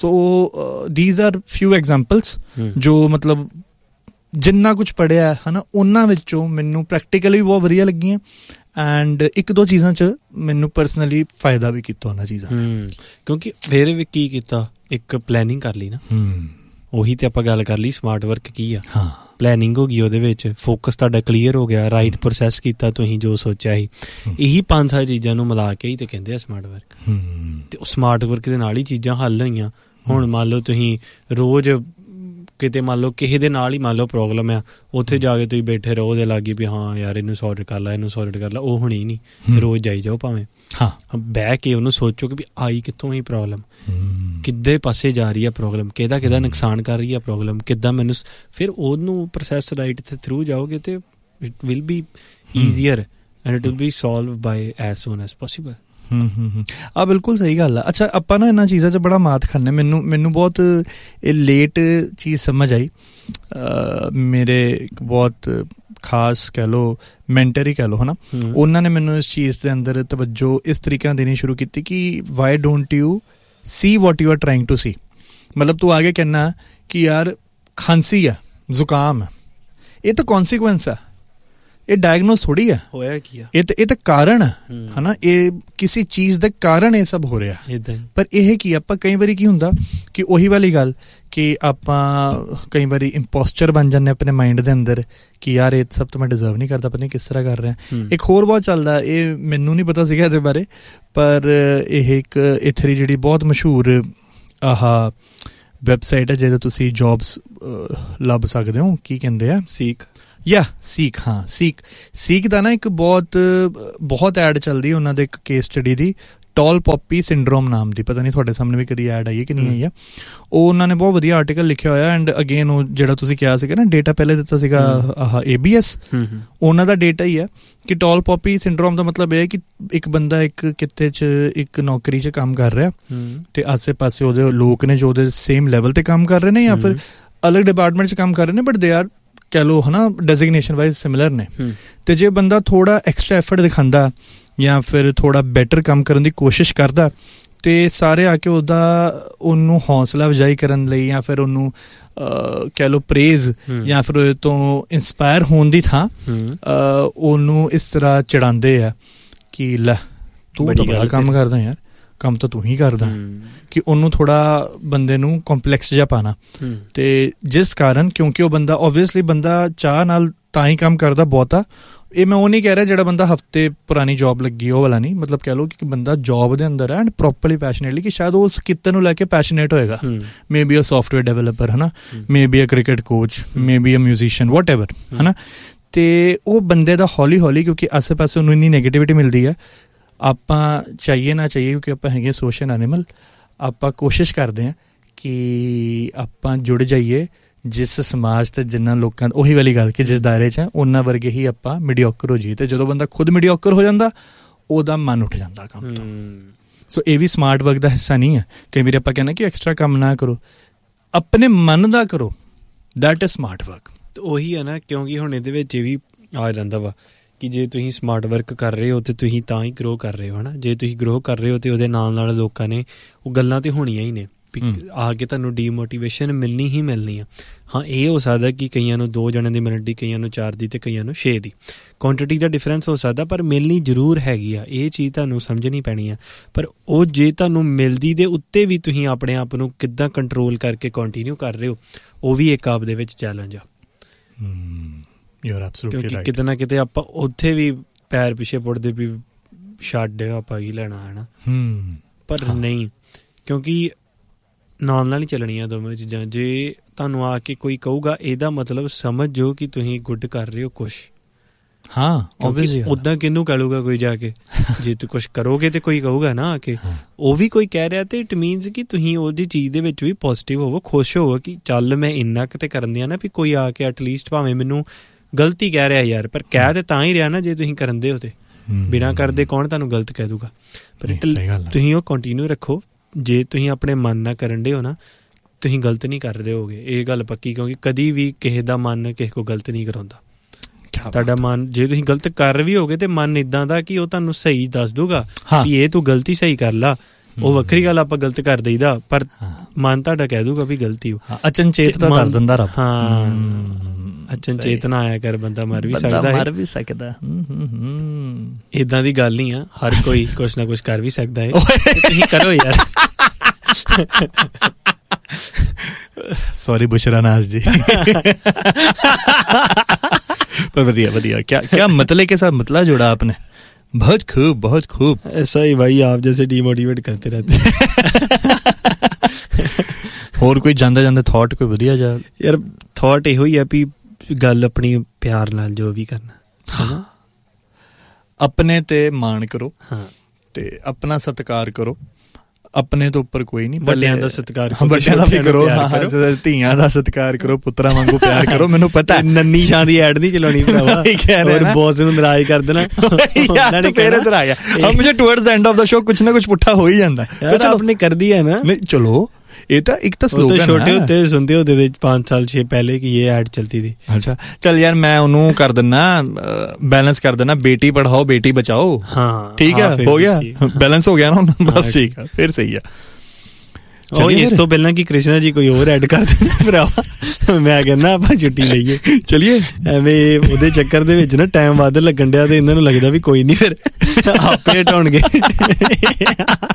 ਸੋ ਦੀਜ਼ ਆਰ ਫਿਊ ਐਗਜ਼ਾਮਪਲਸ ਜੋ ਮਤਲਬ ਜਿੰਨਾ ਕੁਛ ਪੜ੍ਹਿਆ ਹੈ ਨਾ, ਉਹਨਾਂ ਵਿੱਚੋਂ ਮੈਨੂੰ ਪ੍ਰੈਕਟੀਕਲੀ ਬਹੁਤ ਵਧੀਆ ਲੱਗੀਆਂ, ਐਂਡ ਇੱਕ ਦੋ ਚੀਜ਼ਾਂ 'ਚ ਮੈਨੂੰ ਪਰਸਨਲੀ ਫਾਇਦਾ ਵੀ ਕੀਤਾ ਉਹਨਾਂ ਚੀਜ਼ਾਂ। ਕਿਉਂਕਿ ਫਿਰ ਵੀ ਕੀ ਕੀਤਾ, ਇੱਕ ਪਲੈਨਿੰਗ ਕਰ ਲਈ ਨਾ, ਉਹੀ ਤੇ ਆਪਾਂ ਗੱਲ ਕਰ ਲਈ ਸਮਾਰਟ ਵਰਕ ਕੀ ਆ। ਹਾਂ, ਪਲੈਨਿੰਗ ਹੋ ਗਈ, ਉਹਦੇ ਵਿੱਚ ਫੋਕਸ ਤੁਹਾਡਾ ਕਲੀਅਰ ਹੋ ਗਿਆ, ਰਾਈਟ ਪ੍ਰੋਸੈਸ ਕੀਤਾ ਤੁਸੀਂ ਜੋ ਸੋਚਿਆ ਸੀ। ਇਹੀ ਪੰਜ ਸਾਰੀ ਚੀਜ਼ਾਂ ਨੂੰ ਮਿਲਾ ਕੇ ਹੀ ਤੇ ਕਹਿੰਦੇ ਆ ਸਮਾਰਟ ਵਰਕ। ਤੇ ਉਹ ਸਮਾਰਟ ਵਰਕ ਦੇ ਨਾਲ ਹੀ ਚੀਜ਼ਾਂ ਹੱਲ ਹੋਈਆਂ। ਹੁਣ ਮੰਨ ਲਓ ਤੁਸੀਂ ਰੋਜ਼ ਕਿਤੇ ਮੰਨ ਲਓ ਕਿਸੇ ਦੇ ਨਾਲ ਹੀ ਮੰਨ ਲਓ ਪ੍ਰੋਬਲਮ ਆ, ਉੱਥੇ ਜਾ ਕੇ ਤੁਸੀਂ ਬੈਠੇ ਰਹੋ ਉਹਦੇ ਲਾਗੇ ਵੀ ਹਾਂ ਯਾਰ ਇਹਨੂੰ ਸੌਰਟ ਕਰ ਲਾ, ਇਹਨੂੰ ਸੌਰਟ ਕਰ ਲਾ, ਉਹ ਹੋਣੀ ਨਹੀਂ। ਰੋਜ਼ ਜਾਈ ਜਾਓ ਭਾਵੇਂ, ਹਾਂ, ਬਹਿ ਕੇ ਉਹਨੂੰ ਸੋਚੋ ਕਿ ਵੀ ਆਈ ਕਿੱਥੋਂ ਹੀ ਪ੍ਰੋਬਲਮ, ਕਿੱਧੇ ਪਾਸੇ ਜਾ ਰਹੀ ਆ ਪ੍ਰੋਬਲਮ, ਕਿਹਦਾ ਕਿਹਦਾ ਨੁਕਸਾਨ ਕਰ ਰਹੀ ਆ ਪ੍ਰੋਬਲਮ, ਕਿੱਦਾਂ ਮੈਨੂੰ, ਫਿਰ ਉਹਨੂੰ ਪ੍ਰੋਸੈਸ ਰਾਈਟ ਦੇ ਥਰੂ ਜਾਓਗੇ ਤੇ it will be easier and it will be solve bye as ਸੂਨ as possible. ਹੂੰ ਹੂੰ ਹੂੰ ਆ ਬਿਲਕੁਲ ਸਹੀ ਗੱਲ ਆ। ਅੱਛਾ, ਆਪਾਂ ਨਾ ਇਹਨਾਂ ਚੀਜ਼ਾਂ 'ਚ ਬੜਾ ਮਾਤ ਖਾਂਦੇ। ਮੈਨੂੰ ਮੈਨੂੰ ਬਹੁਤ ਇਹ ਲੇਟ ਚੀਜ਼ ਸਮਝ ਆਈ। ਮੇਰੇ ਇੱਕ ਬਹੁਤ ਖਾਸ ਕਹਿ ਲਓ ਮੈਂਟਰ ਹੀ ਕਹਿ ਲਓ, ਹੈ ਨਾ, ਉਹਨਾਂ ਨੇ ਮੈਨੂੰ ਇਸ ਚੀਜ਼ ਦੇ ਅੰਦਰ ਤਵੱਜੋ ਇਸ ਤਰੀਕੇ ਨਾਲ ਦੇਣੀ ਸ਼ੁਰੂ ਕੀਤੀ ਕਿ Y don't you C what you are trying to ਸੀ। ਮਤਲਬ ਤੂੰ ਆਗੇ ਕਹਿਣਾ ਕਿ ਯਾਰ ਖਾਂਸੀ ਆ, ਜ਼ੁਕਾਮ ਆ, ਇਹ ਤਾਂ ਕੌਨਸੀਕੁਐਂਸ ਆ, ਇਹ ਡਾਇਗਨੋਸ ਥੋੜੀ ਆ, ਹੋਇਆ ਕੀ ਆ, ਇਹ ਤਾਂ ਇਹ ਤਾਂ ਕਾਰਨ ਆ, ਹੈ ਨਾ, ਇਹ ਕਿਸੇ ਚੀਜ਼ ਦਾ ਕਾਰਨ ਇਹ ਸਭ ਹੋ ਰਿਹਾ। ਪਰ ਇਹ ਕੀ ਆਪਾਂ ਕਈ ਵਾਰੀ ਕੀ ਹੁੰਦਾ ਕਿ ਉਹੀ ਵਾਲੀ ਗੱਲ ਕਿ ਆਪਾਂ ਕਈ ਵਾਰੀ ਇੰਪੋਸਚਰ ਬਣ ਜਾਂਦੇ ਆਪਣੇ ਮਾਈਂਡ ਦੇ ਅੰਦਰ ਕਿ ਯਾਰ ਇਹ ਸਭ ਤੋਂ ਮੈਂ ਡਿਜ਼ਰਵ ਨਹੀਂ ਕਰਦਾ, ਪਤਾ ਨਹੀਂ ਕਿਸ ਤਰ੍ਹਾਂ ਕਰ ਰਿਹਾ। ਇੱਕ ਹੋਰ ਬਹੁਤ ਚੱਲਦਾ, ਇਹ ਮੈਨੂੰ ਨਹੀਂ ਪਤਾ ਸੀਗਾ ਇਹਦੇ ਬਾਰੇ, ਪਰ ਇਹ ਇੱਕ ਇੱਥੇ ਦੀ ਜਿਹੜੀ ਬਹੁਤ ਮਸ਼ਹੂਰ ਆਹ ਵੈਬਸਾਈਟ ਹੈ ਜਿਹਦੇ ਤੁਸੀਂ ਜੌਬਸ ਲੱਭ ਸਕਦੇ ਹੋ। ਕੀ ਕਹਿੰਦੇ ਆ, ਸੀਕ ਯਾ ਸੀਕ, ਹਾਂ ਸੀਕ। ਸੀਕ ਦਾ ਨਾ ਇੱਕ ਬਹੁਤ ਬਹੁਤ ਐਡ ਚੱਲਦੀ ਉਹਨਾਂ ਦੇ ਇੱਕ ਕੇਸ ਸਟੱਡੀ ਦੀ, ਟੌਲ ਪੌਪੀ ਸਿੰਡਰੋਮ ਨਾਮ ਦੀ। ਪਤਾ ਨਹੀਂ ਤੁਹਾਡੇ ਸਾਹਮਣੇ ਵੀ ਕਦੀ ਐਡ ਆਈ ਹੈ ਕਿ ਨਹੀਂ ਆਈ ਆ। ਉਹ ਉਹਨਾਂ ਨੇ ਬਹੁਤ ਵਧੀਆ ਆਰਟੀਕਲ ਲਿਖਿਆ ਹੋਇਆ। ਐਂਡ ਅਗੇਨ ਉਹ ਜਿਹੜਾ ਤੁਸੀਂ ਕਿਹਾ ਸੀਗਾ ਨਾ ਡੇਟਾ ਪਹਿਲੇ ਦਿੱਤਾ ਸੀਗਾ ਆਹ ਏ ਬੀ ਐਸ, ਉਹਨਾਂ ਦਾ ਡੇਟਾ ਹੀ ਹੈ ਕਿ ਟੌਲ ਪੌਪੀ ਸਿੰਡਰੋਮ ਦਾ ਮਤਲਬ ਇਹ ਹੈ ਕਿ ਇੱਕ ਬੰਦਾ ਇੱਕ ਕਿੱਤੇ 'ਚ ਇੱਕ ਨੌਕਰੀ 'ਚ ਕੰਮ ਕਰ ਰਿਹਾ ਤੇ ਆਸੇ ਪਾਸੇ ਉਹਦੇ ਲੋਕ ਨੇ ਜੋ ਉਹਦੇ ਸੇਮ ਲੈਵਲ 'ਤੇ ਕੰਮ ਕਰ ਰਹੇ ਨੇ ਜਾਂ ਫਿਰ ਅਲੱਗ ਡਿਪਾਰਟਮੈਂਟ 'ਚ ਕੰਮ ਕਰ ਰਹੇ ਨੇ, ਬਟ ਦੇ ਆਰ ਕਹਿ ਲਓ ਹੈ ਨਾ ਡੈਜ਼ਿਗਨੇਸ਼ਨ ਵਾਈਜ਼ ਸਿਮਿਲਰ ਨੇ। ਤੇ ਜੇ ਬੰਦਾ ਥੋੜ੍ਹਾ ਐਕਸਟਰਾ ਐਫਰਟ ਦਿਖਾਉਂਦਾ ਜਾਂ ਫਿਰ ਥੋੜ੍ਹਾ ਬੈਟਰ ਕੰਮ ਕਰਨ ਦੀ ਕੋਸ਼ਿਸ਼ ਕਰਦਾ ਅਤੇ ਸਾਰੇ ਆ ਕੇ ਉਹਦਾ ਉਹਨੂੰ ਹੌਸਲਾ ਅਫਜ਼ਾਈ ਕਰਨ ਲਈ ਜਾਂ ਫਿਰ ਉਹਨੂੰ ਕਹਿ ਲਓ ਪ੍ਰੇਜ਼ ਜਾਂ ਫਿਰ ਉਹਦੇ ਤੋਂ ਇੰਸਪਾਇਰ ਹੋਣ ਦੀ ਥਾਂ ਉਹਨੂੰ ਇਸ ਤਰ੍ਹਾਂ ਚੜਾਉਂਦੇ ਆ ਕਿ ਲੈ ਤੂੰ ਬੜਾ ਕੰਮ ਕਰਦਾ ਯਾਰ, ਕੰਮ ਤਾਂ ਤੂੰ ਹੀ ਕਰਦਾ, ਕਿ ਉਹਨੂੰ ਥੋੜ੍ਹਾ ਬੰਦੇ ਨੂੰ ਕੰਪਲੈਕਸ ਜਿਹਾ ਪਾਉਣਾ। ਅਤੇ ਜਿਸ ਕਾਰਨ ਕਿਉਂਕਿ ਉਹ ਬੰਦਾ ਓਬਵੀਅਸਲੀ ਬੰਦਾ ਚਾਹ ਨਾਲ ਤਾਂ ਹੀ ਕੰਮ ਕਰਦਾ ਬਹੁਤਾ। ਇਹ ਮੈਂ ਉਹ ਨਹੀਂ ਕਹਿ ਰਿਹਾ ਜਿਹੜਾ ਬੰਦਾ ਹਫ਼ਤੇ ਪੁਰਾਣੀ ਜੋਬ ਲੱਗੀ ਉਹ ਵਾਲਾ ਨਹੀਂ, ਮਤਲਬ ਕਹਿ ਲਓ ਕਿ ਬੰਦਾ ਜੋਬ ਦੇ ਅੰਦਰ ਹੈ ਐਂਡ ਪ੍ਰੋਪਰਲੀ ਪੈਸ਼ਨੇਟਲੀ, ਕਿ ਸ਼ਾਇਦ ਉਹ ਉਸ ਕਿੱਤੇ ਨੂੰ ਲੈ ਕੇ ਪੈਸ਼ਨੇਟ ਹੋਏਗਾ। May be a software developer ਹੈ ਨਾ, may be a cricket coach, may be a musician, what ever ਹੈ ਨਾ। ਅਤੇ ਉਹ ਬੰਦੇ ਦਾ ਹੌਲੀ ਹੌਲੀ ਕਿਉਂਕਿ ਆਸੇ ਪਾਸੇ ਉਹਨੂੰ ਇੰਨੀ ਨੈਗੇਟਿਵਿਟੀ ਮਿਲਦੀ ਹੈ, ਆਪਾਂ ਚਾਹੀਏ ਨਾ ਚਾਹੀਏ ਕਿਉਂਕਿ ਆਪਾਂ ਹੈਗੇ ਸੋਸ਼ਲ ਐਨੀਮਲ, ਆਪਾਂ ਕੋਸ਼ਿਸ਼ ਕਰਦੇ ਹਾਂ ਕਿ ਆਪਾਂ ਜੁੜ ਜਾਈਏ ਜਿਸ ਸਮਾਜ ਤੇ ਜਿੰਨਾ ਲੋਕਾਂ, ਉਹੀ ਵਾਲੀ ਗੱਲ ਕਿ ਜਿਸ ਦਾਇਰੇ 'ਚ ਹੈ ਉਹਨਾਂ ਵਰਗੇ ਹੀ ਆਪਾਂ ਮੀਡੀਓਕਰ ਹੋ ਜਾਈਏ। ਅਤੇ ਜਦੋਂ ਬੰਦਾ ਖੁਦ ਮੀਡੀਓਕਰ ਹੋ ਜਾਂਦਾ ਉਹਦਾ ਮਨ ਉੱਠ ਜਾਂਦਾ ਕੰਮ ਤੋਂ। ਸੋ ਇਹ ਵੀ ਸਮਾਰਟ ਵਰਕ ਦਾ ਹਿੱਸਾ ਨਹੀਂ ਹੈ। ਕਈ ਵਾਰੀ ਆਪਾਂ ਕਹਿੰਦੇ ਕਿ ਐਕਸਟਰਾ ਕੰਮ ਨਾ ਕਰੋ, ਆਪਣੇ ਮਨ ਦਾ ਕਰੋ, ਦੈਟ ਇਜ਼ ਸਮਾਰਟ ਵਰਕ। ਉਹੀ ਹੈ ਨਾ, ਕਿਉਂਕਿ ਹੁਣ ਇਹਦੇ ਵਿੱਚ ਇਹ ਵੀ ਆ ਜਾਂਦਾ ਵਾ ਕਿ ਜੇ ਤੁਸੀਂ ਸਮਾਰਟ ਵਰਕ ਕਰ ਰਹੇ ਹੋ ਤਾਂ ਤੁਸੀਂ ਤਾਂ ਹੀ ਗਰੋ ਕਰ ਰਹੇ ਹੋ ਹੈ ਨਾ। ਜੇ ਤੁਸੀਂ ਗਰੋ ਕਰ ਰਹੇ ਹੋ ਅਤੇ ਉਹਦੇ ਨਾਲ ਨਾਲ ਲੋਕਾਂ ਨੇ ਉਹ ਗੱਲਾਂ ਤਾਂ ਹੋਣੀਆਂ ਹੀ ਨੇ, ਆ ਕੇ ਤੁਹਾਨੂੰ ਡੀਮੋਟੀਵੇਸ਼ਨ ਮਿਲਣੀ ਹੀ ਮਿਲਣੀ ਆ। ਹਾਂ ਇਹ ਹੋ ਸਕਦਾ ਕਿ ਕਈਆਂ ਨੂੰ ਦੋ ਜਣਿਆਂ ਦੀ ਮਿਲਣੀ, ਕਈਆਂ ਨੂੰ ਚਾਰ ਦੀ ਅਤੇ ਕਈਆਂ ਨੂੰ ਛੇ ਦੀ, ਕੁਆਂਟਿਟੀ ਦਾ ਡਿਫਰੈਂਸ ਹੋ ਸਕਦਾ, ਪਰ ਮਿਲਣੀ ਜ਼ਰੂਰ ਹੈਗੀ ਆ। ਇਹ ਚੀਜ਼ ਤੁਹਾਨੂੰ ਸਮਝਣੀ ਪੈਣੀ ਆ। ਪਰ ਉਹ ਜੇ ਤੁਹਾਨੂੰ ਮਿਲਦੀ ਦੇ ਉੱਤੇ ਵੀ ਤੁਸੀਂ ਆਪਣੇ ਆਪ ਨੂੰ ਕਿੱਦਾਂ ਕੰਟਰੋਲ ਕਰਕੇ ਕੰਟੀਨਿਊ ਕਰ ਰਹੇ ਹੋ, ਉਹ ਵੀ ਇੱਕ ਆਪ ਦੇ ਵਿੱਚ ਚੈਲੰਜ ਆ। ਕਿਉਂਕਿ ਕਿਤੇ ਨਾ ਕਿਤੇ ਆਪਾਂ ਉੱਥੇ ਵੀ ਪੈਰ ਪਿੱਛੇ ਪੁੱਟਦੇ ਵੀ ਛੱਡ ਆਪਾਂ ਕੀ ਲੈਣਾ ਹੈ ਨਾ, ਪਰ ਨਹੀਂ, ਕਿਉਂਕਿ ਨਾਲ ਨਾਲ ਹੀ ਚੱਲਣੀਆਂ ਦੋਵੇਂ ਚੀਜ਼ਾਂ। ਜੇ ਤੁਹਾਨੂੰ ਆ ਕੇ ਕੋਈ ਕਹੂਗਾ ਇਹਦਾ ਮਤਲਬ ਸਮਝੋ ਕਿ ਤੁਸੀਂ ਗੁੱਡ ਕਰ ਰਹੇ ਹੋ ਕੁਛ, ਹਾਂ ਉੱਦਾਂ ਕਿਹਨੂੰ ਕਹਿ ਕੋਈ ਜਾ ਕੇ ਜੇ ਤੂੰ ਕੁਛ ਕਰੋਗੇ ਤੇ ਕੋਈ ਕਹੂਗਾ ਨਾ ਆ ਕੇ ਉਹ ਵੀ ਕੋਈ ਕਹਿ ਰਿਹਾ, ਤੇ ਇਟ ਮੀਨਸ ਕਿ ਤੁਸੀਂ ਉਹਦੀ ਚੀਜ਼ ਦੇ ਵਿੱਚ ਵੀ ਪੋਜ਼ੀਟਿਵ ਹੋਵੋ, ਖੁਸ਼ ਹੋਵੋ ਕਿ ਚੱਲ ਮੈਂ ਇੰਨਾ ਕੁ ਤੇ ਕਰਨ ਦਿਆਂ ਨਾ ਵੀ ਕੋਈ ਆ ਕੇ ਐਟਲੀਸਟ ਭਾਵੇਂ ਮੈਨੂੰ ਗਲਤੀ ਕਹਿ ਰਿਹਾ ਯਾਰ, ਪਰ ਕਹਿ ਤੇ ਤਾਂ ਹੀ ਰਿਹਾ ਨਾ ਜੇ ਤੁਸੀਂ ਕਰਨ ਦੇ ਹੋ ਤੇ। ਬਿਨਾਂ ਕਰਦੇ ਕੌਣ ਤੁਹਾਨੂੰ ਗਲਤ ਕਹਿ ਦੂਗਾ। ਪਰ ਤੁਸੀਂ ਉਹ ਕੰਟੀਨਿਊ ਰੱਖੋ। ਜੇ ਤੁਸੀਂ ਆਪਣੇ ਮਨ ਨਾਲ ਕਰਨ ਦੇ ਹੋ ਨਾ, ਤੁਸੀਂ ਗਲਤ ਨਹੀਂ ਕਰਦੇ ਹੋਗੇ, ਇਹ ਗੱਲ ਪੱਕੀ। ਕਿਉਂਕਿ ਕਦੀ ਵੀ ਕਿਸੇ ਦਾ ਮਨ ਕਿਸੇ ਕੋਲ ਗਲਤ ਨਹੀਂ ਕਰਾਉਂਦਾ। ਤੁਹਾਡਾ ਮਨ ਜੇ ਤੁਸੀਂ ਗਲਤ ਕਰ ਵੀ ਹੋਗੇ ਤੇ ਮਨ ਇੱਦਾਂ ਦਾ ਕਿ ਉਹ ਤੁਹਾਨੂੰ ਸਹੀ ਦੱਸ ਦੂਗਾ ਵੀ ਇਹ ਤੂੰ ਗਲਤੀ ਸਹੀ ਕਰ ਲਾ। ਉਹ ਵੱਖਰੀ ਗੱਲ, ਆਪਾਂ ਗਲਤ ਕਰ ਦਈਦਾ, ਪਰ ਮਨ ਤੁਹਾਡਾ ਕਹਿ ਦੂਗਾ ਵੀ ਗਲਤੀ ਹੋ। ਅਚਨਚੇਤ ਤਾਂ ਦੱਸ ਦਿੰਦਾ ਰੱਬ। ਹਾਂ, ਅਚਨਚੇਤ ਨਾ ਆਇਆ ਕਰ, ਬੰਦਾ ਮਰ ਵੀ ਸਕਦਾ ਹੈ, ਮਰ ਵੀ ਸਕਦਾ। ਏਦਾਂ ਦੀ ਗੱਲ ਨਹੀਂ ਆ, ਹਰ ਕੋਈ ਕੁਛ ਨਾ ਕੁਛ ਕਰ ਵੀ ਸਕਦਾ ਹੈ। ਤੁਸੀਂ ਕਰੋ ਯਾਰ। सॉरी बुशरा नाज जी। पर बढ़िया बढ़िया, क्या क्या मतले के साथ मतला जोड़ा आपने, बहुत खूब बहुत खूब। ऐसा ही भाई, आप जैसे डीमोटिवेट करते रहते। ਹੋਰ ਕੋਈ ਜਾਂਦਾ ਜਾਂਦਾ ਥਾਟ ਕੋਈ ਵਧੀਆ ਜਾ ਯਾਰ? ਥਾਟ ਇਹੋ ਹੀ ਆ ਵੀ ਗੱਲ ਆਪਣੀ ਪਿਆਰ ਨਾਲ ਜੋ ਵੀ ਕਰਨਾ ਹੈ ਨਾ, ਆਪਣੇ ਤੇ ਮਾਣ ਕਰੋ, ਹਾਂ, ਤੇ ਆਪਣਾ ਸਤਿਕਾਰ ਕਰੋ। ਆਪਣੇ ਤੋਂ ਉੱਪਰ ਕੋਈ ਨਹੀਂ, ਵੱਡਿਆਂ ਦਾ ਸਤਿਕਾਰ ਕਰੋ, ਵੱਡਿਆਂ ਦਾ ਵੀ ਕਰੋ, ਧੀਆਂ ਦਾ ਸਤਿਕਾਰ ਕਰੋ, ਪੁੱਤਰਾਂ ਵਾਂਗੂ ਪਿਆਰ ਕਰੋ। ਮੈਨੂੰ ਪਤਾ ਨੰਨੀ ਸ਼ਾਂ ਦੀ ਐਡ ਨਹੀਂ ਚਲਾਉਣੀ ਭਰਾਵਾ, ਹੋਰ ਬੌਸ ਨੂੰ ਨਾਰਾਜ਼ ਕਰ ਦੇਣਾ। ਫੇਰ ਇਧਰ ਆ ਗਿਆ ਹਮੇਸ਼ਾ towards end of the show ਕੁਛ ਨਾ ਕੁਛ ਪੁੱਠਾ ਹੋ ਹੀ ਜਾਂਦਾ। ਚਲੋ ਆਪਣੀ ਕਰਦੀ ਹੈ ਨਾ, ਨਹੀਂ ਚਲੋ ਇਹ ਤਾਂ ਇੱਕ ਤਾਂ ਸਲੋਗਨ ਹੈ। ਛੋਟੇ ਹੁੰਦੇ ਸੁਣਦੇ ਹੁੰਦੇ ਤੇ ਪੰਜ ਸਾਲ ਛੇ ਪਹਿਲੇ ਕਿ ਇਹ ਐਡ ਚਲਤੀ ਥੀ। ਅੱਛਾ ਚੱਲ ਯਾਰ ਮੈਂ ਉਹਨੂੰ ਕਰ ਦਿੰਨਾ, ਬੈਲੈਂਸ ਕਰ ਦੇਣਾ, ਬੇਟੀ ਪੜ੍ਹਾਓ ਬੇਟੀ ਬਚਾਓ। ਹਾਂ ਠੀਕ ਹੈ, ਹੋ ਗਿਆ ਬੈਲੈਂਸ ਹੋ ਗਿਆ ਨਾ, ਬਸ ਠੀਕ ਹੈ, ਫਿਰ ਸਹੀ ਆ। ਉਹ ਇਸ ਤੋਂ ਪਹਿਲਾਂ ਕਿ ਕ੍ਰਿਸ਼ਨਾ ਜੀ ਕੋਈ ਹੋਰ ਐਡ ਕਰ ਦੇਣਾ ਭਰਾਵਾ, ਮੈਂ ਕਹਿੰਦਾ ਆਪਾਂ ਛੁੱਟੀ ਲਈਏ, ਚਲੀਏ। ਐਵੇਂ ਉਹਦੇ ਚੱਕਰ ਦੇ ਵਿੱਚ ਨਾ ਟਾਈਮ ਵੱਧ ਲੱਗਣ ਡਿਆ ਤੇ ਇਹਨਾਂ ਨੂੰ ਲੱਗਦਾ ਵੀ ਕੋਈ ਨਹੀਂ, ਫਿਰ ਆਪੇ ਹਟਾਉਣਗੇ।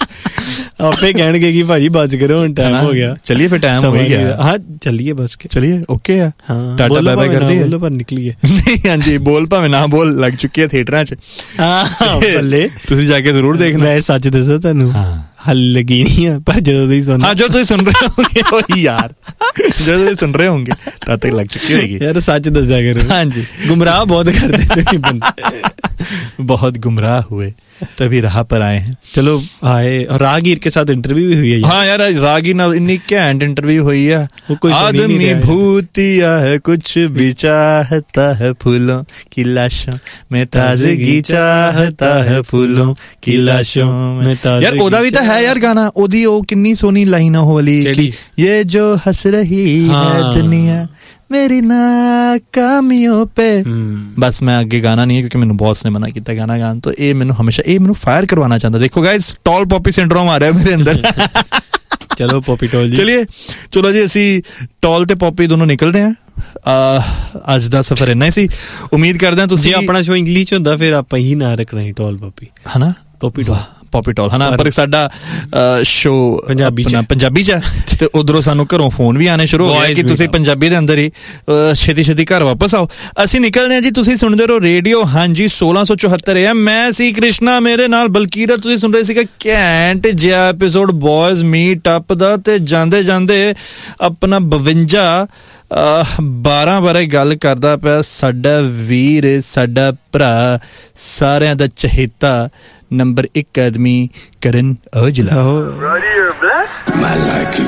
ਆਪੇ ਕਹਿਣਗੇ ਕਿ ਭਾਜੀ ਬਸ ਕਰੋ ਹੁਣ ਟਾਈਮ ਹੋ ਗਿਆ। ਚਲਿਏ ਫਿਰ ਟਾਈਮ ਹੋ ਗਿਆ। ਹਾਂ ਚੱਲੀਏ ਬਸ ਕੇ ਚਲਿਏ ਓਕੇ ਆ। ਟਾਟਾ ਬਾਏ ਬਾਏ ਕਰਦੇ ਬੋਲੋ ਪਰ ਨਿਕਲੀਏ। ਨਹੀਂ ਹਾਂਜੀ ਬੋਲ ਭਾਵੇਂ ਨਾ ਬੋਲ ਲੱਗ ਚੁੱਕੀ ਹੈ ਥੀਏਟਰਾਂ 'ਚ। ਹਾਂ ਬੱਲੇ ਤੁਸੀਂ ਜਾ ਕੇ ਜ਼ਰੂਰ ਦੇਖਣਾ। ਮੈਂ ਸੱਚ ਦੱਸਾਂ ਤੁਹਾਨੂੰ ਹੱਲ ਲੱਗੀ ਨਹੀਂ ਆ ਪਰ ਜਦੋਂ ਤੁਸੀਂ ਸੁਣ ਹਾਂ ਜਦੋਂ ਤੁਸੀਂ ਸੁਣ ਰਹੇ ਹੋਗੇ ਉਹੀ ਯਾਰ ਜਦੋਂ ਤੁਸੀਂ ਸੁਣ ਰਹੇ ਹੋਗੇ ਤਦ ਤੱਕ ਲੱਗ ਚੁੱਕੀ ਹੋਏਗੀ। ਯਾਰ ਸੱਚ ਦੱਸਿਆ ਕਰੋ। ਹਾਂਜੀ ਗੁੰਮਰਾਹ ਬਹੁਤ ਕਰਦੇ ਤੁਸੀਂ ਬੰਦੇ बहुत गुमराह हुए तभी राह पर आए हैं। चलो आए राहगीर के साथ इंटरव्यू भी हुई है। हाँ यार राहगीर ना इतनी घैंट इंटरव्यू हुई है। आदमी भूतिया है कुछ भी चाहता है फूलों की लाशों में ताजगी चाहता है फूलों की लाशों में ताजगी। यार ओदा भी तो है यार गाना ओदी ओ किन्नी सोनी लाइन हो वाली ये जो हंस रही है दुनिया मेरी नाकामियों पे। बस मैं आगे गाना नहीं है क्योंकि मैंने बॉस ने मना किया गाना गान तो ये मैंने हमेशा ये मैंने फायर करवाना चाहता। देखो गाइस टॉल पॉपी सिंड्रोम आ रहा है मेरे अंदर। चलो पॉपी टॉल जी चलिए चलो जी ਅਸੀਂ ਟੌਲ ਤੇ ਪੌਪੀ ਦੋਨੋਂ ਨਿਕਲਦੇ ਹਾਂ। ਅੱਜ ਦਾ ਸਫ਼ਰ ਇੰਨਾ ਹੀ ਸੀ। ਉਮੀਦ ਕਰਦੇ ਹਾਂ ਤੁਸੀਂ ਆਪਣਾ ਸ਼ੋ ਇੰਗਲਿਸ਼ ਹੁੰਦਾ ਫਿਰ ਆਪਾਂ ਹੀ ਨਾ ਰੱਖਣਾ ਹੈ ਟੌਲ ਪੌਪੀ ਹਨਾ ਪੌਪੀ ਟੌਲ ਪੌਪੀ ਟੌਲ ਹਨਾ ਪਰ ਸਾਡਾ ਸ਼ੋ ਪੰਜਾਬੀ ਚ ਪੰਜਾਬੀ ਚ ਤੇ ਉਧਰੋਂ ਸਾਨੂੰ ਘਰੋਂ ਫੋਨ ਵੀ ਆਣੇ ਸ਼ੁਰੂ ਹੋ ਗਏ ਕਿ ਤੁਸੀਂ ਪੰਜਾਬੀ ਦੇ ਅੰਦਰ ਹੀ ਛੇਤੀ ਛੇਤੀ ਘਰ ਵਾਪਸ ਆਓ। ਅਸੀਂ ਨਿਕਲਦੇ ਹਾਂ ਜੀ ਤੁਸੀਂ ਸੁਣਦੇ ਰਹੋ ਰੇਡੀਓ ਹਾਂਜੀ ਸੋਲਾਂ ਸੌ ਚੁਹੱਤਰ ਐ। ਮੈਂ ਸੀ ਕ੍ਰਿਸ਼ਨਾ ਮੇਰੇ ਨਾਲ ਬਲਕੀਰ ਤੁਸੀਂ ਸੁਣ ਰਹੇ ਸੀਗਾ ਘੈਂਟ ਜਿਹਾ ਐਪੀਸੋਡ ਬॉयਜ਼ ਮੀਟ ਅਪ ਦਾ ਤੇ ਜਾਂਦੇ ਜਾਂਦੇ ਆਪਣਾ ਬਵੰਜਾ ਬਾਰਾਂ ਬਾਰੇ ਗੱਲ ਕਰਦਾ ਪਿਆ ਸਾਡਾ ਵੀਰ ਸਾਡਾ ਭਰਾ ਸਾਰਿਆਂ ਦਾ ਚਹੇਤਾ ਨੰਬਰ ਇੱਕ ਆਦਮੀ ਕਰਨ ਔਜਲਾ।